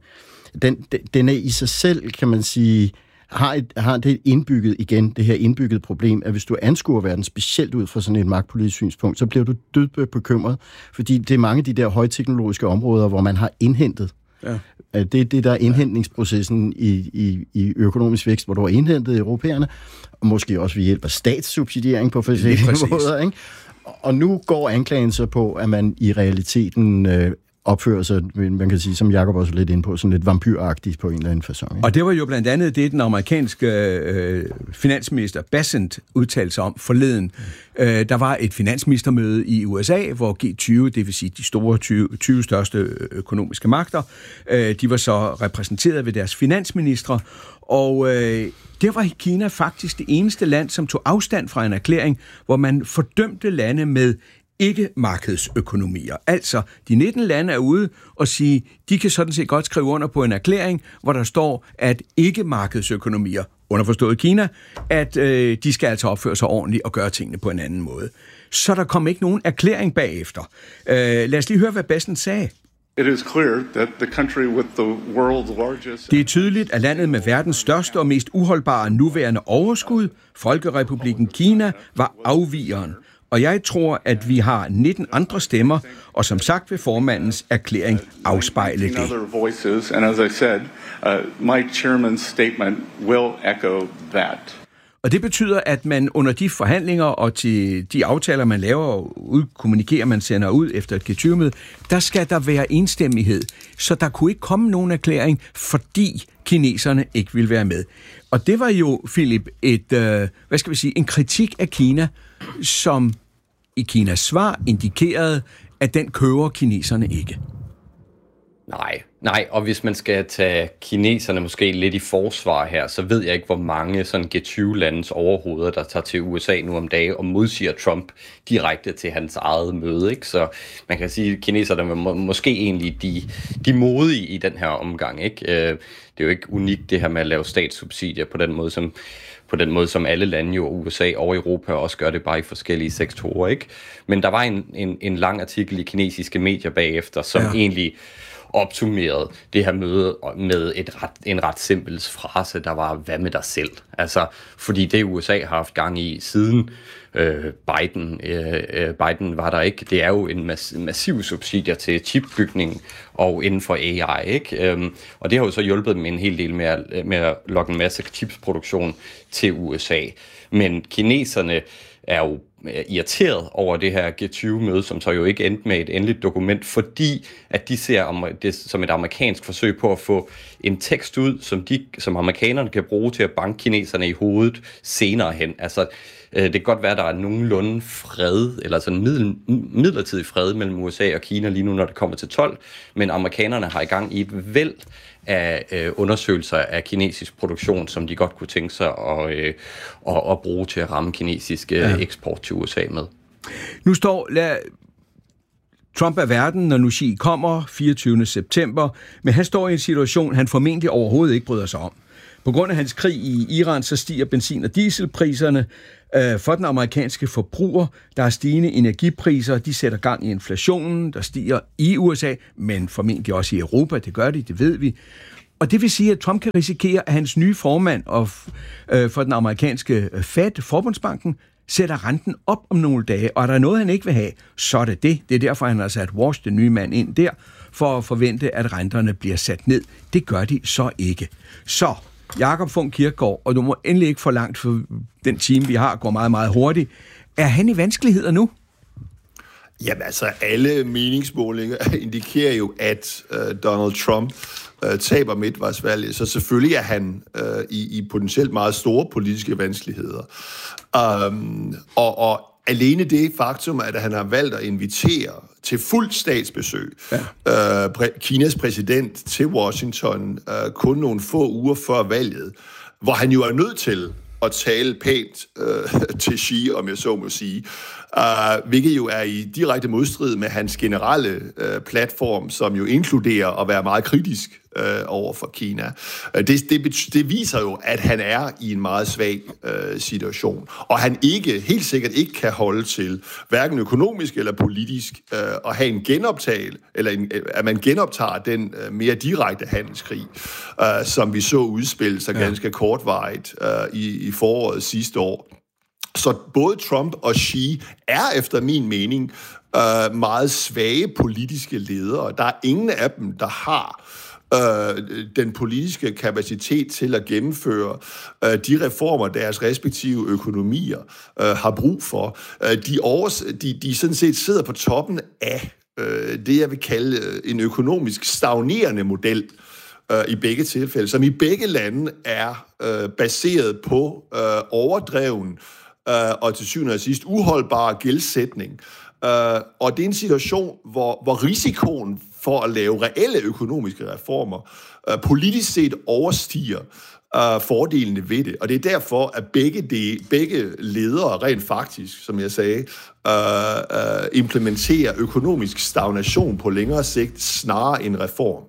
Den er i sig selv, kan man sige, har det indbygget igen, det her indbyggede problem, at hvis du anskuer verden specielt ud fra sådan et magtpolitisk synspunkt, så bliver du dødbekymret, fordi det er mange af de der højteknologiske områder, hvor man har indhentet. Ja. Det er det, der er indhentningsprocessen i økonomisk vækst, hvor du har indhentet europæerne, og måske også ved hjælp af statssubsidiering på forskellige måder, ikke? Og nu går anklagen så på, at man i realiteten opfører sig, man kan sige, som Jakob også lidt inde på, sådan lidt vampyragtigt på en eller anden facon. Og det var jo blandt andet det, den amerikanske finansminister Bessent udtalte sig om forleden. Der var et finansministermøde i USA, hvor G20, det vil sige de store 20 største økonomiske magter, de var så repræsenteret ved deres finansministre, og der var Kina faktisk det eneste land, som tog afstand fra en erklæring, hvor man fordømte lande med ikke-markedsøkonomier. Altså, de 19 lande er ude og sige, de kan sådan set godt skrive under på en erklæring, hvor der står, at ikke-markedsøkonomier, underforstået Kina, at de skal altså opføre sig ordentligt og gøre tingene på en anden måde. Så der kom ikke nogen erklæring bagefter. Lad os lige høre, hvad Bessent sagde. It is clear that the country with the world's largest... Det er tydeligt, at landet med verdens største og mest uholdbare nuværende overskud, Folkerepublikken Kina, var afvigeren. Og jeg tror, at vi har 19 andre stemmer, og som sagt vil formandens erklæring afspejle det. And as I said, my chairman's statement will echo that. Og det betyder, at man under de forhandlinger og til de aftaler, man laver og kommunikerer, man sender ud efter et G20-møde, der skal der være enstemmighed. Så der kunne ikke komme nogen erklæring, fordi kineserne ikke ville være med. Og det var jo, Philip, en kritik af Kina, som i Kinas svar indikerede, at den køber kineserne ikke. Nej, og hvis man skal tage kineserne måske lidt i forsvar her, så ved jeg ikke, hvor mange sådan G20-landes overhoveder, der tager til USA nu om dagen og modsiger Trump direkte til hans eget møde, ikke? Så man kan sige, at kineserne er måske egentlig de modige i den her omgang, ikke? Det er jo ikke unikt det her med at lave statssubsidier på den måde, som alle lande, jo USA og Europa også gør det, bare i forskellige sektorer, ikke? Men der var en lang artikel i kinesiske medier bagefter, som egentlig opsummerede det her møde med en ret simpel frase, der var, hvad med dig selv? Altså, fordi det USA har haft gang i siden Biden var der ikke. Det er jo en massiv subsidier til chipbygning og inden for AI, ikke? Og det har jo så hjulpet dem en hel del med at lokke en masse chipsproduktion til USA. Men kineserne er jo irriteret over det her G20-møde, som så jo ikke endte med et endeligt dokument, fordi at de ser det som et amerikansk forsøg på at få en tekst ud, som amerikanerne kan bruge til at banke kineserne i hovedet senere hen. Altså, det kan godt være, at der er nogenlunde fred, eller sådan midlertidig fred mellem USA og Kina lige nu, når det kommer til 12, men amerikanerne har i gang i et væld af undersøgelser af kinesisk produktion, som de godt kunne tænke sig at bruge til at ramme kinesisk eksport til USA med. Nu står Trump af verden, når nu Xi kommer 24. september, men han står i en situation, han formentlig overhovedet ikke bryder sig om. På grund af hans krig i Iran, så stiger benzin- og dieselpriserne for den amerikanske forbruger. Der er stigende energipriser, de sætter gang i inflationen, der stiger i USA, men formentlig også i Europa, det gør de, det ved vi. Og det vil sige, at Trump kan risikere, at hans nye formand for den amerikanske Fed, Forbundsbanken, sætter renten op om nogle dage, og er der noget, han ikke vil have, så er det det. Det er derfor, han har sat Walsh, den nye mand, ind der, for at forvente, at renterne bliver sat ned. Det gør de så ikke. Så Jakob Funk Kirkegaard, og du må endelig ikke for langt, for den time, vi har, går meget, meget hurtigt. Er han i vanskeligheder nu? Jamen altså, alle meningsmålinger indikerer jo, at Donald Trump taber midtvejsvalget, så selvfølgelig er han i potentielt meget store politiske vanskeligheder. Og alene det faktum, at han har valgt at invitere til fuldt statsbesøg Kinas præsident til Washington kun nogle få uger før valget, hvor han jo er nødt til at tale pænt til Xi, om jeg så må sige, hvilket jo er i direkte modstrid med hans generelle platform, som jo inkluderer at være meget kritisk over for Kina. Det viser jo, at han er i en meget svag situation, og han helt sikkert ikke kan holde til, hverken økonomisk eller politisk, at have en genoptagelse, eller at man genoptager den mere direkte handelskrig, som vi så udspille sig ganske kortvarigt i foråret sidste år. Så både Trump og Xi er efter min mening meget svage politiske ledere. Der er ingen af dem, der har den politiske kapacitet til at gennemføre de reformer, deres respektive økonomier har brug for. De sådan set sidder på toppen af det, jeg vil kalde en økonomisk stagnerende model i begge tilfælde, som i begge lande er baseret på overdreven og til syvende og sidst uholdbar gældsætning. Og det er en situation, hvor risikoen for at lave reelle økonomiske reformer politisk set overstiger fordelene ved det. Og det er derfor, at begge ledere rent faktisk, som jeg sagde, implementerer økonomisk stagnation på længere sigt snarere end reform.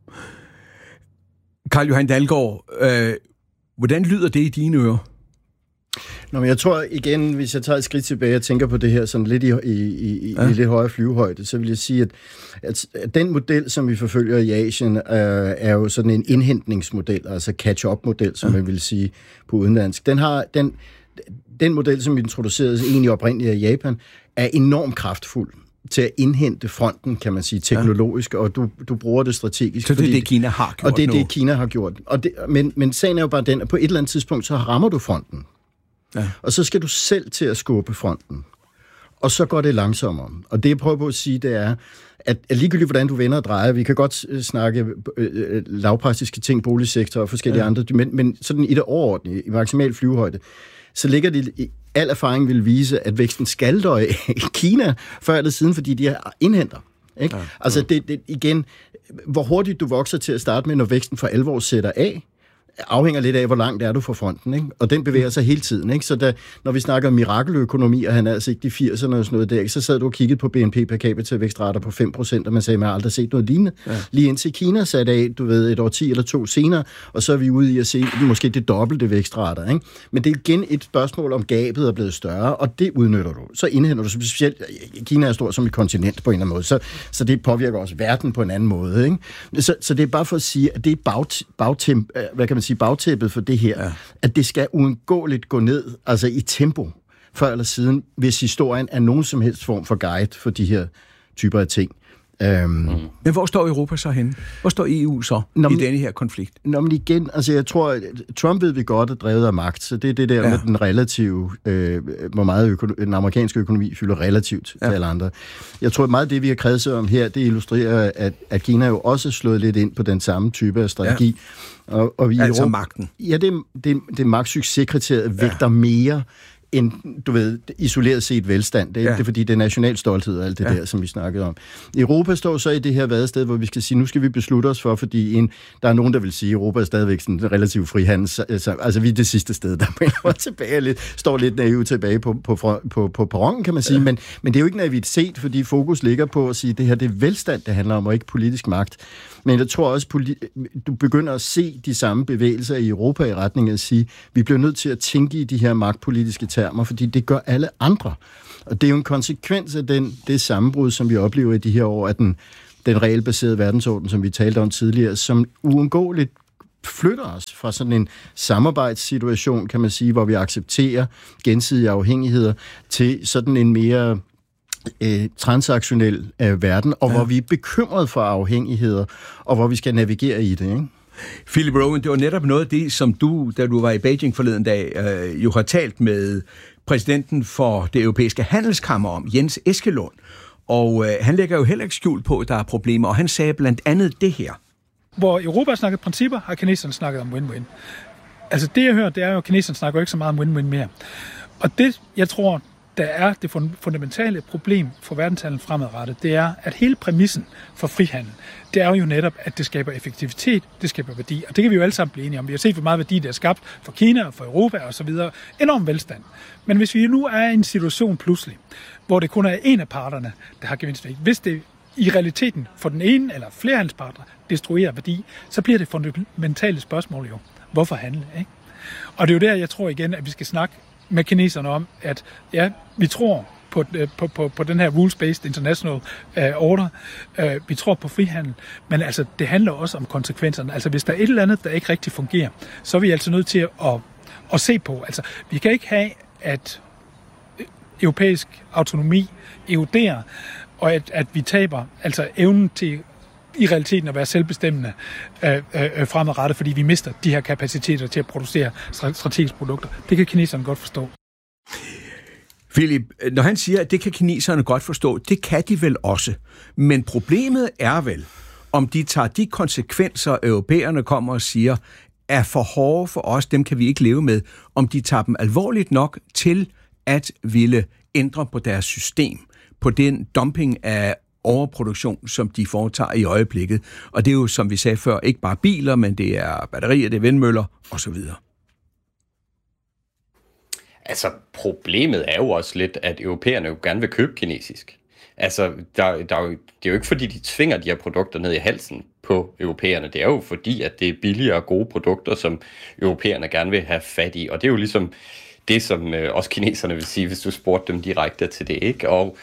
Carl Johan Dalgaard, hvordan lyder det i dine ører? Nå, men jeg tror igen, hvis jeg tager et skridt tilbage og tænker på det her sådan lidt i lidt højere flyvehøjde, så vil jeg sige, at den model, som vi forfølger i Asien, er jo sådan en indhentningsmodel, altså catch-up-model, som man vil sige på udenlandsk. Den model, som introduceredes egentlig oprindeligt af Japan, er enormt kraftfuld til at indhente fronten, kan man sige, teknologisk, og du bruger det strategisk. Så det er det, Kina har gjort. Og det er det, Kina har gjort. Men sagen er jo bare den, at på et eller andet tidspunkt, så rammer du fronten. Ja. Og så skal du selv til at skubbe fronten. Og så går det langsommere. Og det, jeg prøver på at sige, det er, at ligegyldigt, hvordan du vender og drejer, vi kan godt snakke lavpraktiske ting, boligsektor og forskellige andre, men sådan i det overordnede, i maksimal flyvehøjde, så ligger det, al erfaring vil vise, at væksten skal døje i Kina før eller siden, fordi de indhenter. Ikke? Ja. Altså det igen, hvor hurtigt du vokser til at starte med, når væksten for alvor sætter af, afhænger lidt af, hvor langt er du fra fronten, ikke? Og den bevæger sig hele tiden, ikke? Så når vi snakker mirakeløkonomi, og han er altså ikke de 80'erne og sådan noget der, så sad du og kiggede på BNP per capita vækstrater på 5%, og man sagde, man har aldrig set noget lignende. Ja. Lige indtil Kina satte af, du ved, et årti eller to senere, og så er vi ude i at se måske det dobbelte vækstrater, ikke? Men det er igen et spørgsmål om gabet er blevet større, og det udnytter du. Så indhenter du specielt, Kina er stor som et kontinent på en eller anden måde, så det påvirker også verden på en anden måde, ikke? Så det er bare for at sige, at det er bagtæppet for det her, at det skal uundgåeligt gå ned, altså i tempo, før eller siden, hvis historien er nogen som helst form for guide for de her typer af ting. Men hvor står Europa så henne? Hvor står EU så i denne her konflikt? Nå, men igen, altså jeg tror, at Trump ved vi godt er drevet af magt, så det er det der med den relative, hvor meget den amerikanske økonomi fylder relativt til alle andre. Jeg tror, at meget af det, vi har kredset om her, det illustrerer, at Kina jo også er slået lidt ind på den samme type af strategi. Og vi altså magten. Ja, det magtsucceskriteriet vægter mere end, du ved, isoleret set velstand. Det er fordi, det er national stolthed og alt det der, som vi snakkede om. Europa står så i det her vadested, hvor vi skal sige, nu skal vi beslutte os for, fordi der er nogen, der vil sige, at Europa er stadigvæk sådan en relativt frihandel. Altså, vi er det sidste sted, der melder tilbage lidt, står lidt naivt tilbage på perronen, kan man sige. Men det er jo ikke naivitet, fordi fokus ligger på at sige, at det her det er velstand, det handler om, og ikke politisk magt. Men jeg tror også, du begynder at se de samme bevægelser i Europa i retning af at sige, vi bliver nødt til at tænke i de her magtpolitiske termer, fordi det gør alle andre. Og det er jo en konsekvens af det sammenbrud, som vi oplever i de her år, af den regelbaserede verdensorden, som vi talte om tidligere, som uundgåeligt flytter os fra sådan en samarbejdssituation, kan man sige, hvor vi accepterer gensidige afhængigheder, til sådan en mere transaktionel verden, og hvor vi er bekymret for afhængigheder, og hvor vi skal navigere i det, ikke? Philip Rowan, det var netop noget af det, som du, da du var i Beijing forleden dag, jo har talt med præsidenten for det europæiske handelskammer om, Jens Eskelund. Og han lægger jo heller ikke skjul på, at der er problemer, og han sagde blandt andet det her. Hvor Europa har snakket principper, har kineserne snakket om win-win. Altså det, jeg hører, det er jo, at kineserne snakker jo ikke så meget om win-win mere. Og det, jeg tror, der er det fundamentale problem for verdenshandlen fremadrettet, det er, at hele præmissen for frihandel, det er jo netop, at det skaber effektivitet, det skaber værdi. Og det kan vi jo alle sammen blive enige om. Vi har set, hvor meget værdi det er skabt for Kina og for Europa og så videre. Enorm velstand. Men hvis vi nu er i en situation pludselig, hvor det kun er en af parterne, der har gevinstvægt, hvis det i realiteten for den ene eller flere handelspartnere destruerer værdi, så bliver det fundamentale spørgsmål jo, hvorfor handle, ikke? Og det er jo der, jeg tror igen, at vi skal snakke med kineserne om, at ja, vi tror på den her rules-based international order. Vi tror på frihandel, men altså, det handler også om konsekvenserne. Altså, hvis der er et eller andet, der ikke rigtig fungerer, så er vi altså nødt til at se på. Altså, vi kan ikke have, at europæisk autonomi eroderer, og at vi taber altså evnen til i realiteten at være selvbestemmende fremadrettet, fordi vi mister de her kapaciteter til at producere strategiske produkter. Det kan kineserne godt forstå. Philip, når han siger, at det kan kineserne godt forstå, det kan de vel også. Men problemet er vel, om de tager de konsekvenser, europæerne kommer og siger, er for hårde for os, dem kan vi ikke leve med, om de tager dem alvorligt nok til at ville ændre på deres system, på den dumping af overproduktion, som de foretager i øjeblikket. Og det er jo, som vi sagde før, ikke bare biler, men det er batterier, det er vindmøller osv. Altså, problemet er jo også lidt, at europæerne jo gerne vil købe kinesisk. Altså, det er jo ikke fordi, de tvinger de her produkter ned i halsen på europæerne. Det er jo fordi, at det er billigere og gode produkter, som europæerne gerne vil have fat i. Og det er jo ligesom det, som også kineserne vil sige, hvis du spurgte dem direkte til det, ikke? Og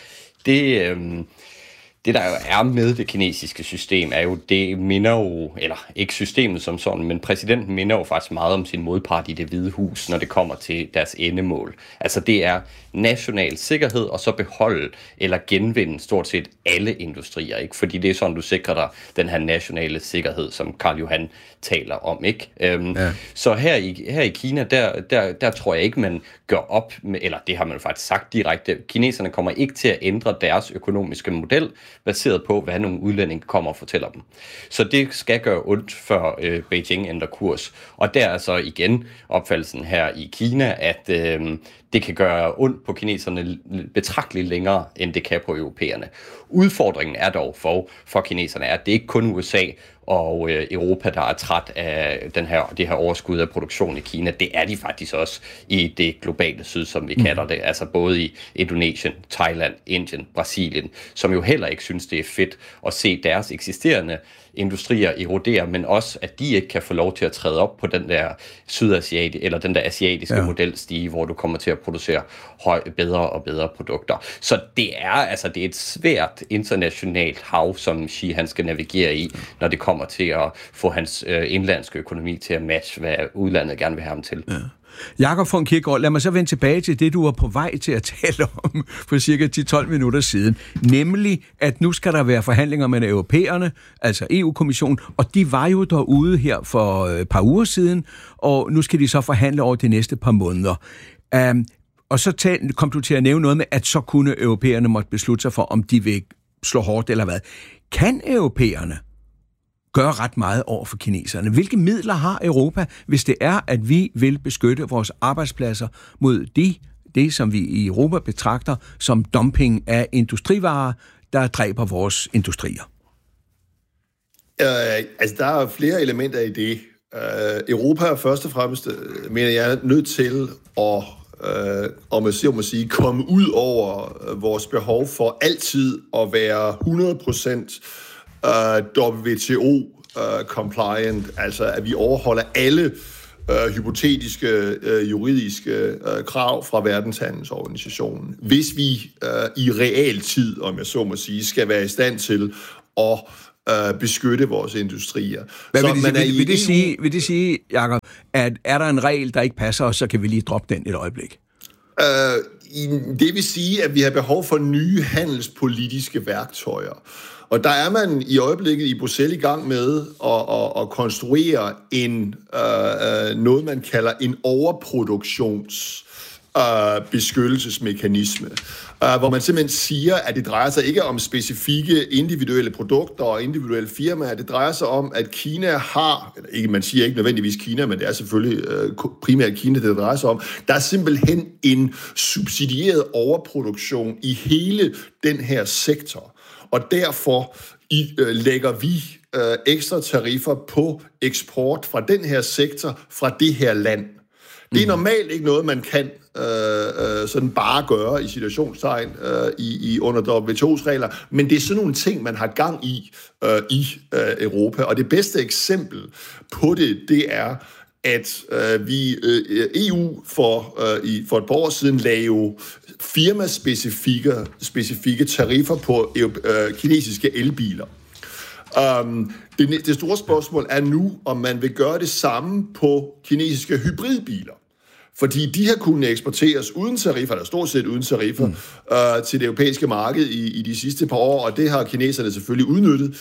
det, der jo er med det kinesiske system, er jo, det minder jo, eller ikke systemet som sådan, men præsidenten minder jo faktisk meget om sin modpart i Det Hvide Hus, når det kommer til deres endemål. Altså det er national sikkerhed, og så beholde eller genvinde stort set alle industrier, ikke? Fordi det er sådan, du sikrer dig den her nationale sikkerhed, som Karl Johan taler om, ikke? Så her i Kina, der tror jeg ikke, man gør op med, eller det har man faktisk sagt direkte, kineserne kommer ikke til at ændre deres økonomiske model, baseret på, hvad nogle udlændinge kommer og fortæller dem. Så det skal gøre ondt, før Beijing ændrer kurs. Og der er så igen opfattelsen her i Kina, at det kan gøre ondt på kineserne betragteligt længere, end det kan på europæerne. Udfordringen er dog for kineserne, at det ikke kun USA, og Europa, der er træt af det her overskud af produktion i Kina. Det er de faktisk også i det globale syd, som vi kalder det. Altså både i Indonesien, Thailand, Indien, Brasilien, som jo heller ikke synes, det er fedt at se deres eksisterende industrier erodere, men også, at de ikke kan få lov til at træde op på den der den der asiatiske modelstige, hvor du kommer til at producere bedre og bedre produkter. Så det er et svært internationalt hav, som Xi han skal navigere i, når det kommer til at få hans indlandske økonomi til at matche, hvad udlandet gerne vil have ham til. Ja. Jakob von Kierkegaard, lad mig så vende tilbage til det, du var på vej til at tale om for cirka 10-12 minutter siden. Nemlig, at nu skal der være forhandlinger med europæerne, altså EU-kommissionen, og de var jo derude her for et par uger siden, og nu skal de så forhandle over de næste par måneder. Og så kom du til at nævne noget med, at så kunne europæerne måtte beslutte sig for, om de vil slå hårdt eller hvad. Kan europæerne gøre ret meget over for kineserne? Hvilke midler har Europa, hvis det er, at vi vil beskytte vores arbejdspladser mod det, som vi i Europa betragter som dumping af industrivarer, der dræber vores industrier? Der er flere elementer i det. Europa er først og fremmest, mener jeg, nødt til at om jeg må sige, komme ud over vores behov for altid at være 100% WTO-compliant, altså at vi overholder alle hypotetiske juridiske krav fra Verdenshandelsorganisationen. Hvis vi i realtid, om jeg så må sige, skal være i stand til at beskytte vores industrier. Vil det sige, Jakob, at er der en regel, der ikke passer os, så kan vi lige droppe den et øjeblik? Det vil sige, at vi har behov for nye handelspolitiske værktøjer. Og der er man i øjeblikket i Bruxelles i gang med at konstruere noget, man kalder en overproduktionsbeskyttelsesmekanisme, hvor man simpelthen siger, at det drejer sig ikke om specifikke individuelle produkter og individuelle firmaer. Det drejer sig om, at Kina har, eller ikke, man siger ikke nødvendigvis Kina, men det er selvfølgelig primært Kina, det drejer sig om. Der er simpelthen en subsidieret overproduktion i hele den her sektor. Og derfor lægger vi ekstra tariffer på eksport fra den her sektor, fra det her land. Det er normalt ikke noget, man kan sådan bare gøre i situationstegn under WTO's regler, men det er sådan nogle ting, man har gang i Europa. Og det bedste eksempel på det er, at EU for et par år siden lagde jo firmaspecifikke tariffer på kinesiske elbiler. Det store spørgsmål er nu, om man vil gøre det samme på kinesiske hybridbiler. Fordi de har kunnet eksporteres uden tariffer, eller stort set uden tariffer, til det europæiske marked i de sidste par år, og det har kineserne selvfølgelig udnyttet.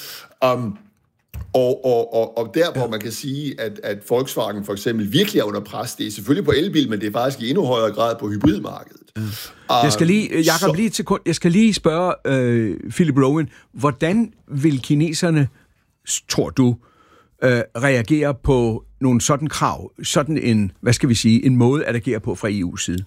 Og der, hvor man kan sige, at Volkswagen for eksempel virkelig er under pres, det er selvfølgelig på elbil, men det er faktisk i endnu højere grad på hybridmarkedet. Jeg skal lige, Jacob, jeg skal lige spørge Philip Rowan, hvordan vil kineserne, tror du, reagere på nogle sådan krav, sådan en, en måde at agere på fra EU's side?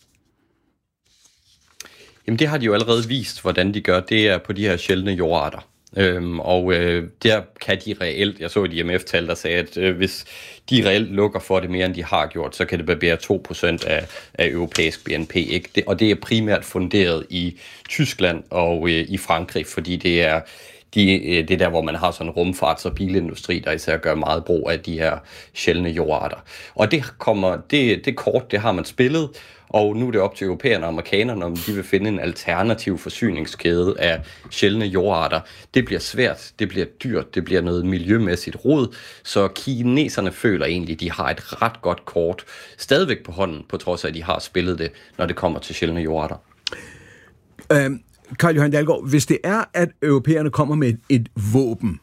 Jamen det har de jo allerede vist, hvordan de gør. Det er på de her sjældne jordarter. Der kan de reelt, jeg så et IMF-tal, der sagde, at hvis de reelt lukker for det mere, end de har gjort, så kan det bære 2% af europæisk BNP. Ikke? Og det er primært funderet i Tyskland og i Frankrig, fordi det er der, hvor man har sådan en rumfarts- og bilindustri, der især gør meget brug af de her sjældne jordarter. Og det kort, det har man spillet, og nu er det op til europæerne og amerikanerne, om de vil finde en alternativ forsyningskæde af sjældne jordarter. Det bliver svært, det bliver dyrt, det bliver noget miljømæssigt rod, så kineserne føler egentlig, at de har et ret godt kort stadigvæk på hånden, på trods af, at de har spillet det, når det kommer til sjældne jordarter. Carl Johan Dalgaard, hvis det er, at europæerne kommer med et våben,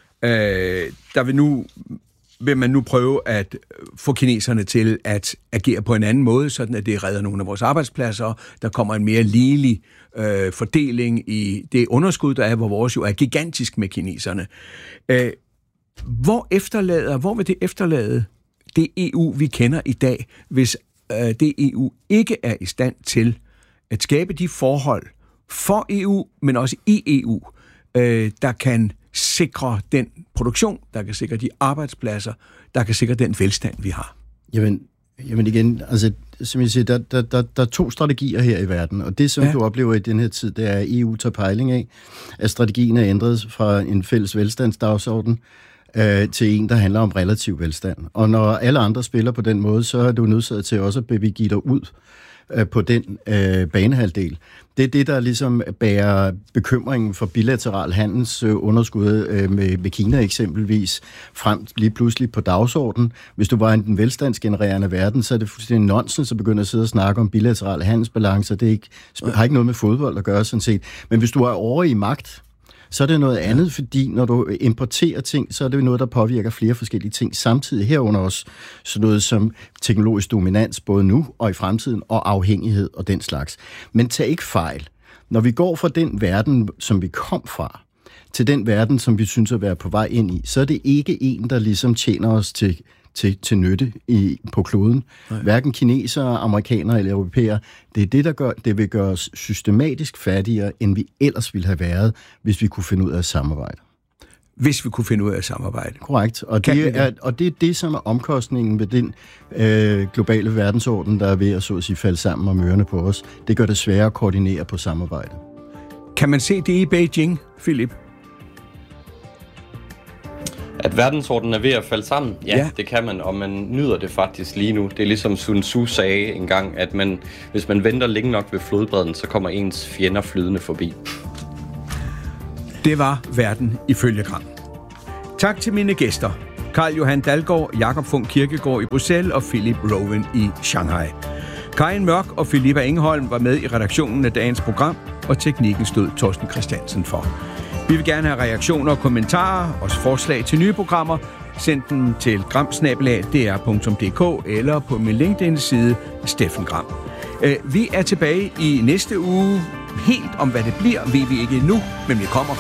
vil man nu prøve at få kineserne til at agere på en anden måde, sådan at det redder nogle af vores arbejdspladser, der kommer en mere ligelig fordeling i det underskud, der er, hvor vores jo er gigantisk med kineserne. Hvor vil det efterlade det EU, vi kender i dag, hvis det EU ikke er i stand til at skabe de forhold for EU, men også i EU, der kan sikre den produktion, der kan sikre de arbejdspladser, der kan sikre den velstand, vi har? Jamen igen, altså som jeg siger, der er 2 strategier her i verden, og det, som du oplever i den her tid, det er, at EU tager pejling af, at strategien er ændret fra en fælles velstandsdagsorden til en, der handler om relativ velstand. Og når alle andre spiller på den måde, så er du nødsaget til også at begive dig ud på den banehalvdel. Det er det, der ligesom bærer bekymringen for bilateral handelsunderskud med Kina eksempelvis frem lige pludselig på dagsordenen. Hvis du var i den velstandsgenererende verden, så er det fuldstændig nonsens at begynde at sidde og snakke om bilaterale handelsbalancer. Det har ikke noget med fodbold at gøre sådan set. Men hvis du er over i magt, så er det noget andet, fordi når du importerer ting, så er det noget, der påvirker flere forskellige ting samtidig, herunder også sådan noget som teknologisk dominans, både nu og i fremtiden, og afhængighed og den slags. Men tag ikke fejl. Når vi går fra den verden, som vi kom fra, til den verden, som vi synes at være på vej ind i, så er det ikke en, der ligesom tjener os til nytte på kloden. Nej. Hverken kinesere, amerikanere eller europæere. Det er det, der gør, det vil gøre os systematisk fattigere, end vi ellers ville have været, hvis vi kunne finde ud af at samarbejde. Hvis vi kunne finde ud af at samarbejde. Korrekt. Og det er det, som er omkostningen ved den globale verdensorden, der er ved at så at sige falde sammen om ørerne på os. Det gør det sværere at koordinere på samarbejde. Kan man se det i Beijing, Philip? At verdensordenen er ved at falde sammen? Ja, det kan man, og man nyder det faktisk lige nu. Det er ligesom Sun Tzu sagde engang, at hvis man venter længe nok ved flodbredden, så kommer ens fjender flydende forbi. Det var verden ifølge Gram. Tak til mine gæster. Carl Johan Dalgaard, Jakob Funk Kirkegaard i Bruxelles og Philip Rowan i Shanghai. Karin Mørk og Filippa Engholm var med i redaktionen af dagens program, og teknikken stod Torsten Christiansen for. Vi vil gerne have reaktioner og kommentarer, også forslag til nye programmer. Send dem til gram@dr.dk eller på min LinkedIn-side Steffen Gram. Vi er tilbage i næste uge. Helt om hvad det bliver, ved vi ikke endnu, men vi kommer.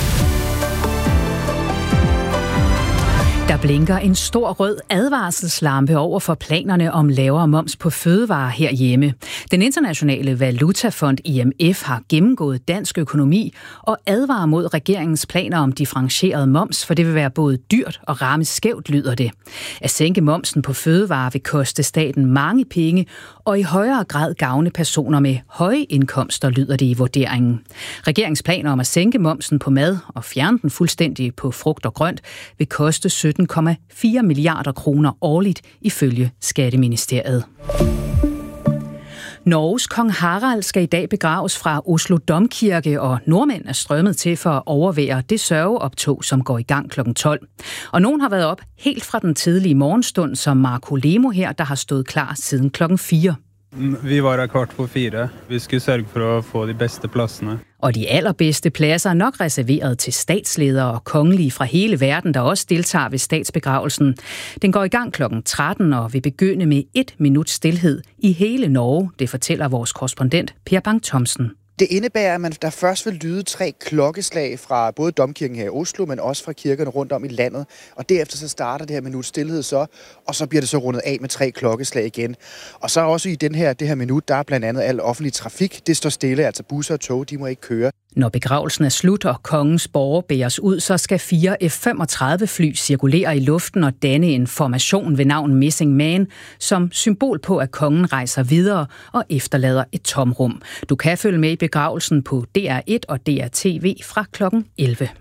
Der blinker en stor rød advarselslampe over for planerne om lavere moms på fødevarer herhjemme. Den internationale valutafond IMF har gennemgået dansk økonomi og advarer mod regeringens planer om differentieret moms, for det vil være både dyrt og ramme skævt, lyder det. At sænke momsen på fødevarer vil koste staten mange penge og i højere grad gavne personer med høje indkomster, lyder det i vurderingen. Regeringens planer om at sænke momsen på mad og fjerne den fuldstændig på frugt og grønt vil koste 17,4 milliarder kroner årligt ifølge Skatteministeriet. Norges kong Harald skal i dag begraves fra Oslo Domkirke, og nordmænd er strømmet til for at overvære det sørgeoptog, som går i gang kl. 12. Og nogen har været op helt fra den tidlige morgenstund, som Marco Lemo her, der har stået klar siden kl. 4. Vi var her 3:15. Vi skulle sørge for at få de bedste pladserne. Og de allerbedste pladser er nok reserveret til statsledere og kongelige fra hele verden, der også deltager ved statsbegravelsen. Den går i gang kl. 13 og vil begynde med 1 minut stilhed i hele Norge, det fortæller vores korrespondent Per Bang Thomsen. Det indebærer, at man der først vil lyde 3 klokkeslag fra både Domkirken her i Oslo, men også fra kirkerne rundt om i landet. Og derefter så starter det her minut stilhed så, og så bliver det så rundet af med 3 klokkeslag igen. Og så også i det her minut, der er blandt andet al offentlig trafik. Det står stille, altså busser og tog, de må ikke køre. Når begravelsen er slut og kongens borger bæres ud, så skal 4 F-35-fly cirkulere i luften og danne en formation ved navn Missing Man, som symbol på, at kongen rejser videre og efterlader et tomrum. Du kan følge med i begravelsen på DR1 og DR-TV fra kl. 11.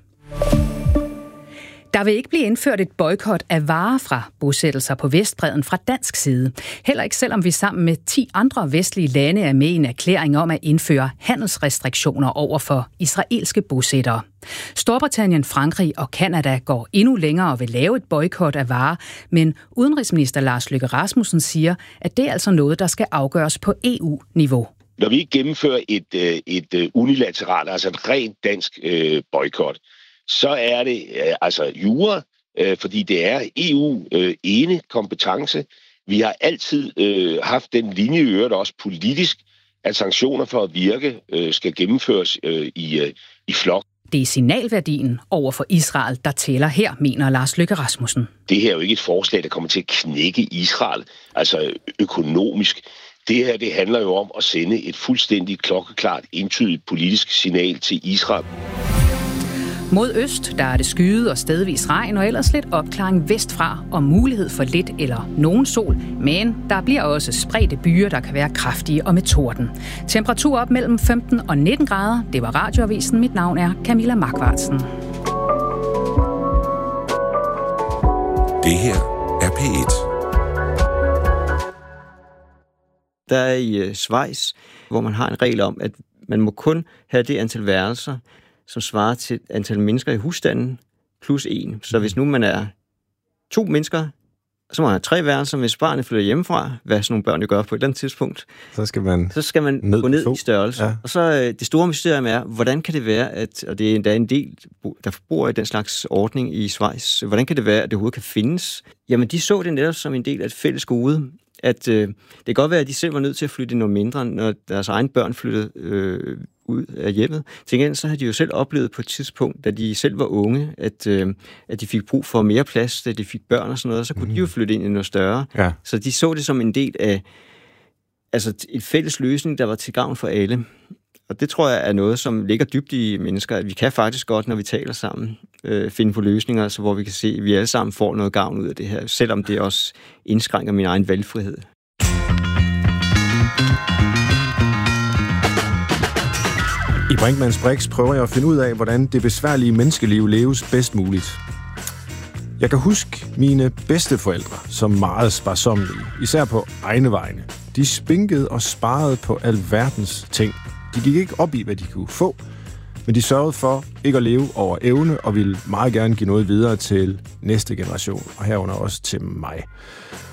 Der vil ikke blive indført et boykot af varer fra bosættelser på Vestbredden fra dansk side. Heller ikke selvom vi sammen med 10 andre vestlige lande er med i en erklæring om at indføre handelsrestriktioner over for israelske bosættere. Storbritannien, Frankrig og Kanada går endnu længere og vil lave et boykot af varer, men udenrigsminister Lars Løkke Rasmussen siger, at det er altså noget, der skal afgøres på EU-niveau. Når vi ikke gennemfører et unilateralt, altså et rent dansk boykot, så er det altså jura, fordi det er EU-ene kompetence. Vi har altid haft den linje i øvrigt også politisk, at sanktioner for at virke skal gennemføres i flok. Det er signalværdien over for Israel, der tæller her, mener Lars Løkke Rasmussen. Det her er jo ikke et forslag, der kommer til at knække Israel, altså økonomisk. Det her, det handler jo om at sende et fuldstændig klokkeklart, entydigt politisk signal til Israel. Mod øst, der er det skyet og stedvis regn, og ellers lidt opklaring vestfra, og mulighed for lidt eller nogen sol, men der bliver også spredte byer, der kan være kraftige og med torden. Temperatur op mellem 15 og 19 grader. Det var Radioavisen. Mit navn er Camilla Markvartsen. Det her er P1. Der er i Schweiz, hvor man har en regel om, at man må kun have det antal værelser, som svarer til antal mennesker i husstanden, plus 1. Så hvis nu man er 2 mennesker, så må man have 3 værelser. Hvis barnet flytter hjemmefra, hvad sådan nogle børn jo gør på et eller andet tidspunkt, så skal man gå ned i størrelse. Ja. Og så det store mysterium er, hvordan kan det være, at, og det er endda en del, der bor i den slags ordning i Schweiz, hvordan kan det være, at det overhovedet kan findes? Jamen, de så det netop som en del af et fælles gode, at det kan godt være, at de selv var nødt til at flytte noget mindre, når deres egne børn flyttede ud af hjemmet. Til gengæld så havde de jo selv oplevet på et tidspunkt, da de selv var unge, at de fik brug for mere plads, da de fik børn og sådan noget, så kunne de jo flytte ind i noget større. Ja. Så de så det som en del af et fælles løsning, der var til gavn for alle. Og det tror jeg er noget, som ligger dybt i mennesker, at vi kan faktisk godt, når vi taler sammen, finde på løsninger, så hvor vi kan se, at vi alle sammen får noget gavn ud af det her, selvom det også indskrænker min egen valgfrihed. I Brinkmanns Brix prøver jeg at finde ud af, hvordan det besværlige menneskeliv leves bedst muligt. Jeg kan huske mine bedsteforældre som meget sparsommelige, især på egne vegne. De spinkede og sparede på alverdens ting. De gik ikke op i, hvad de kunne få, men de sørgede for ikke at leve over evne og ville meget gerne give noget videre til næste generation, og herunder også til mig.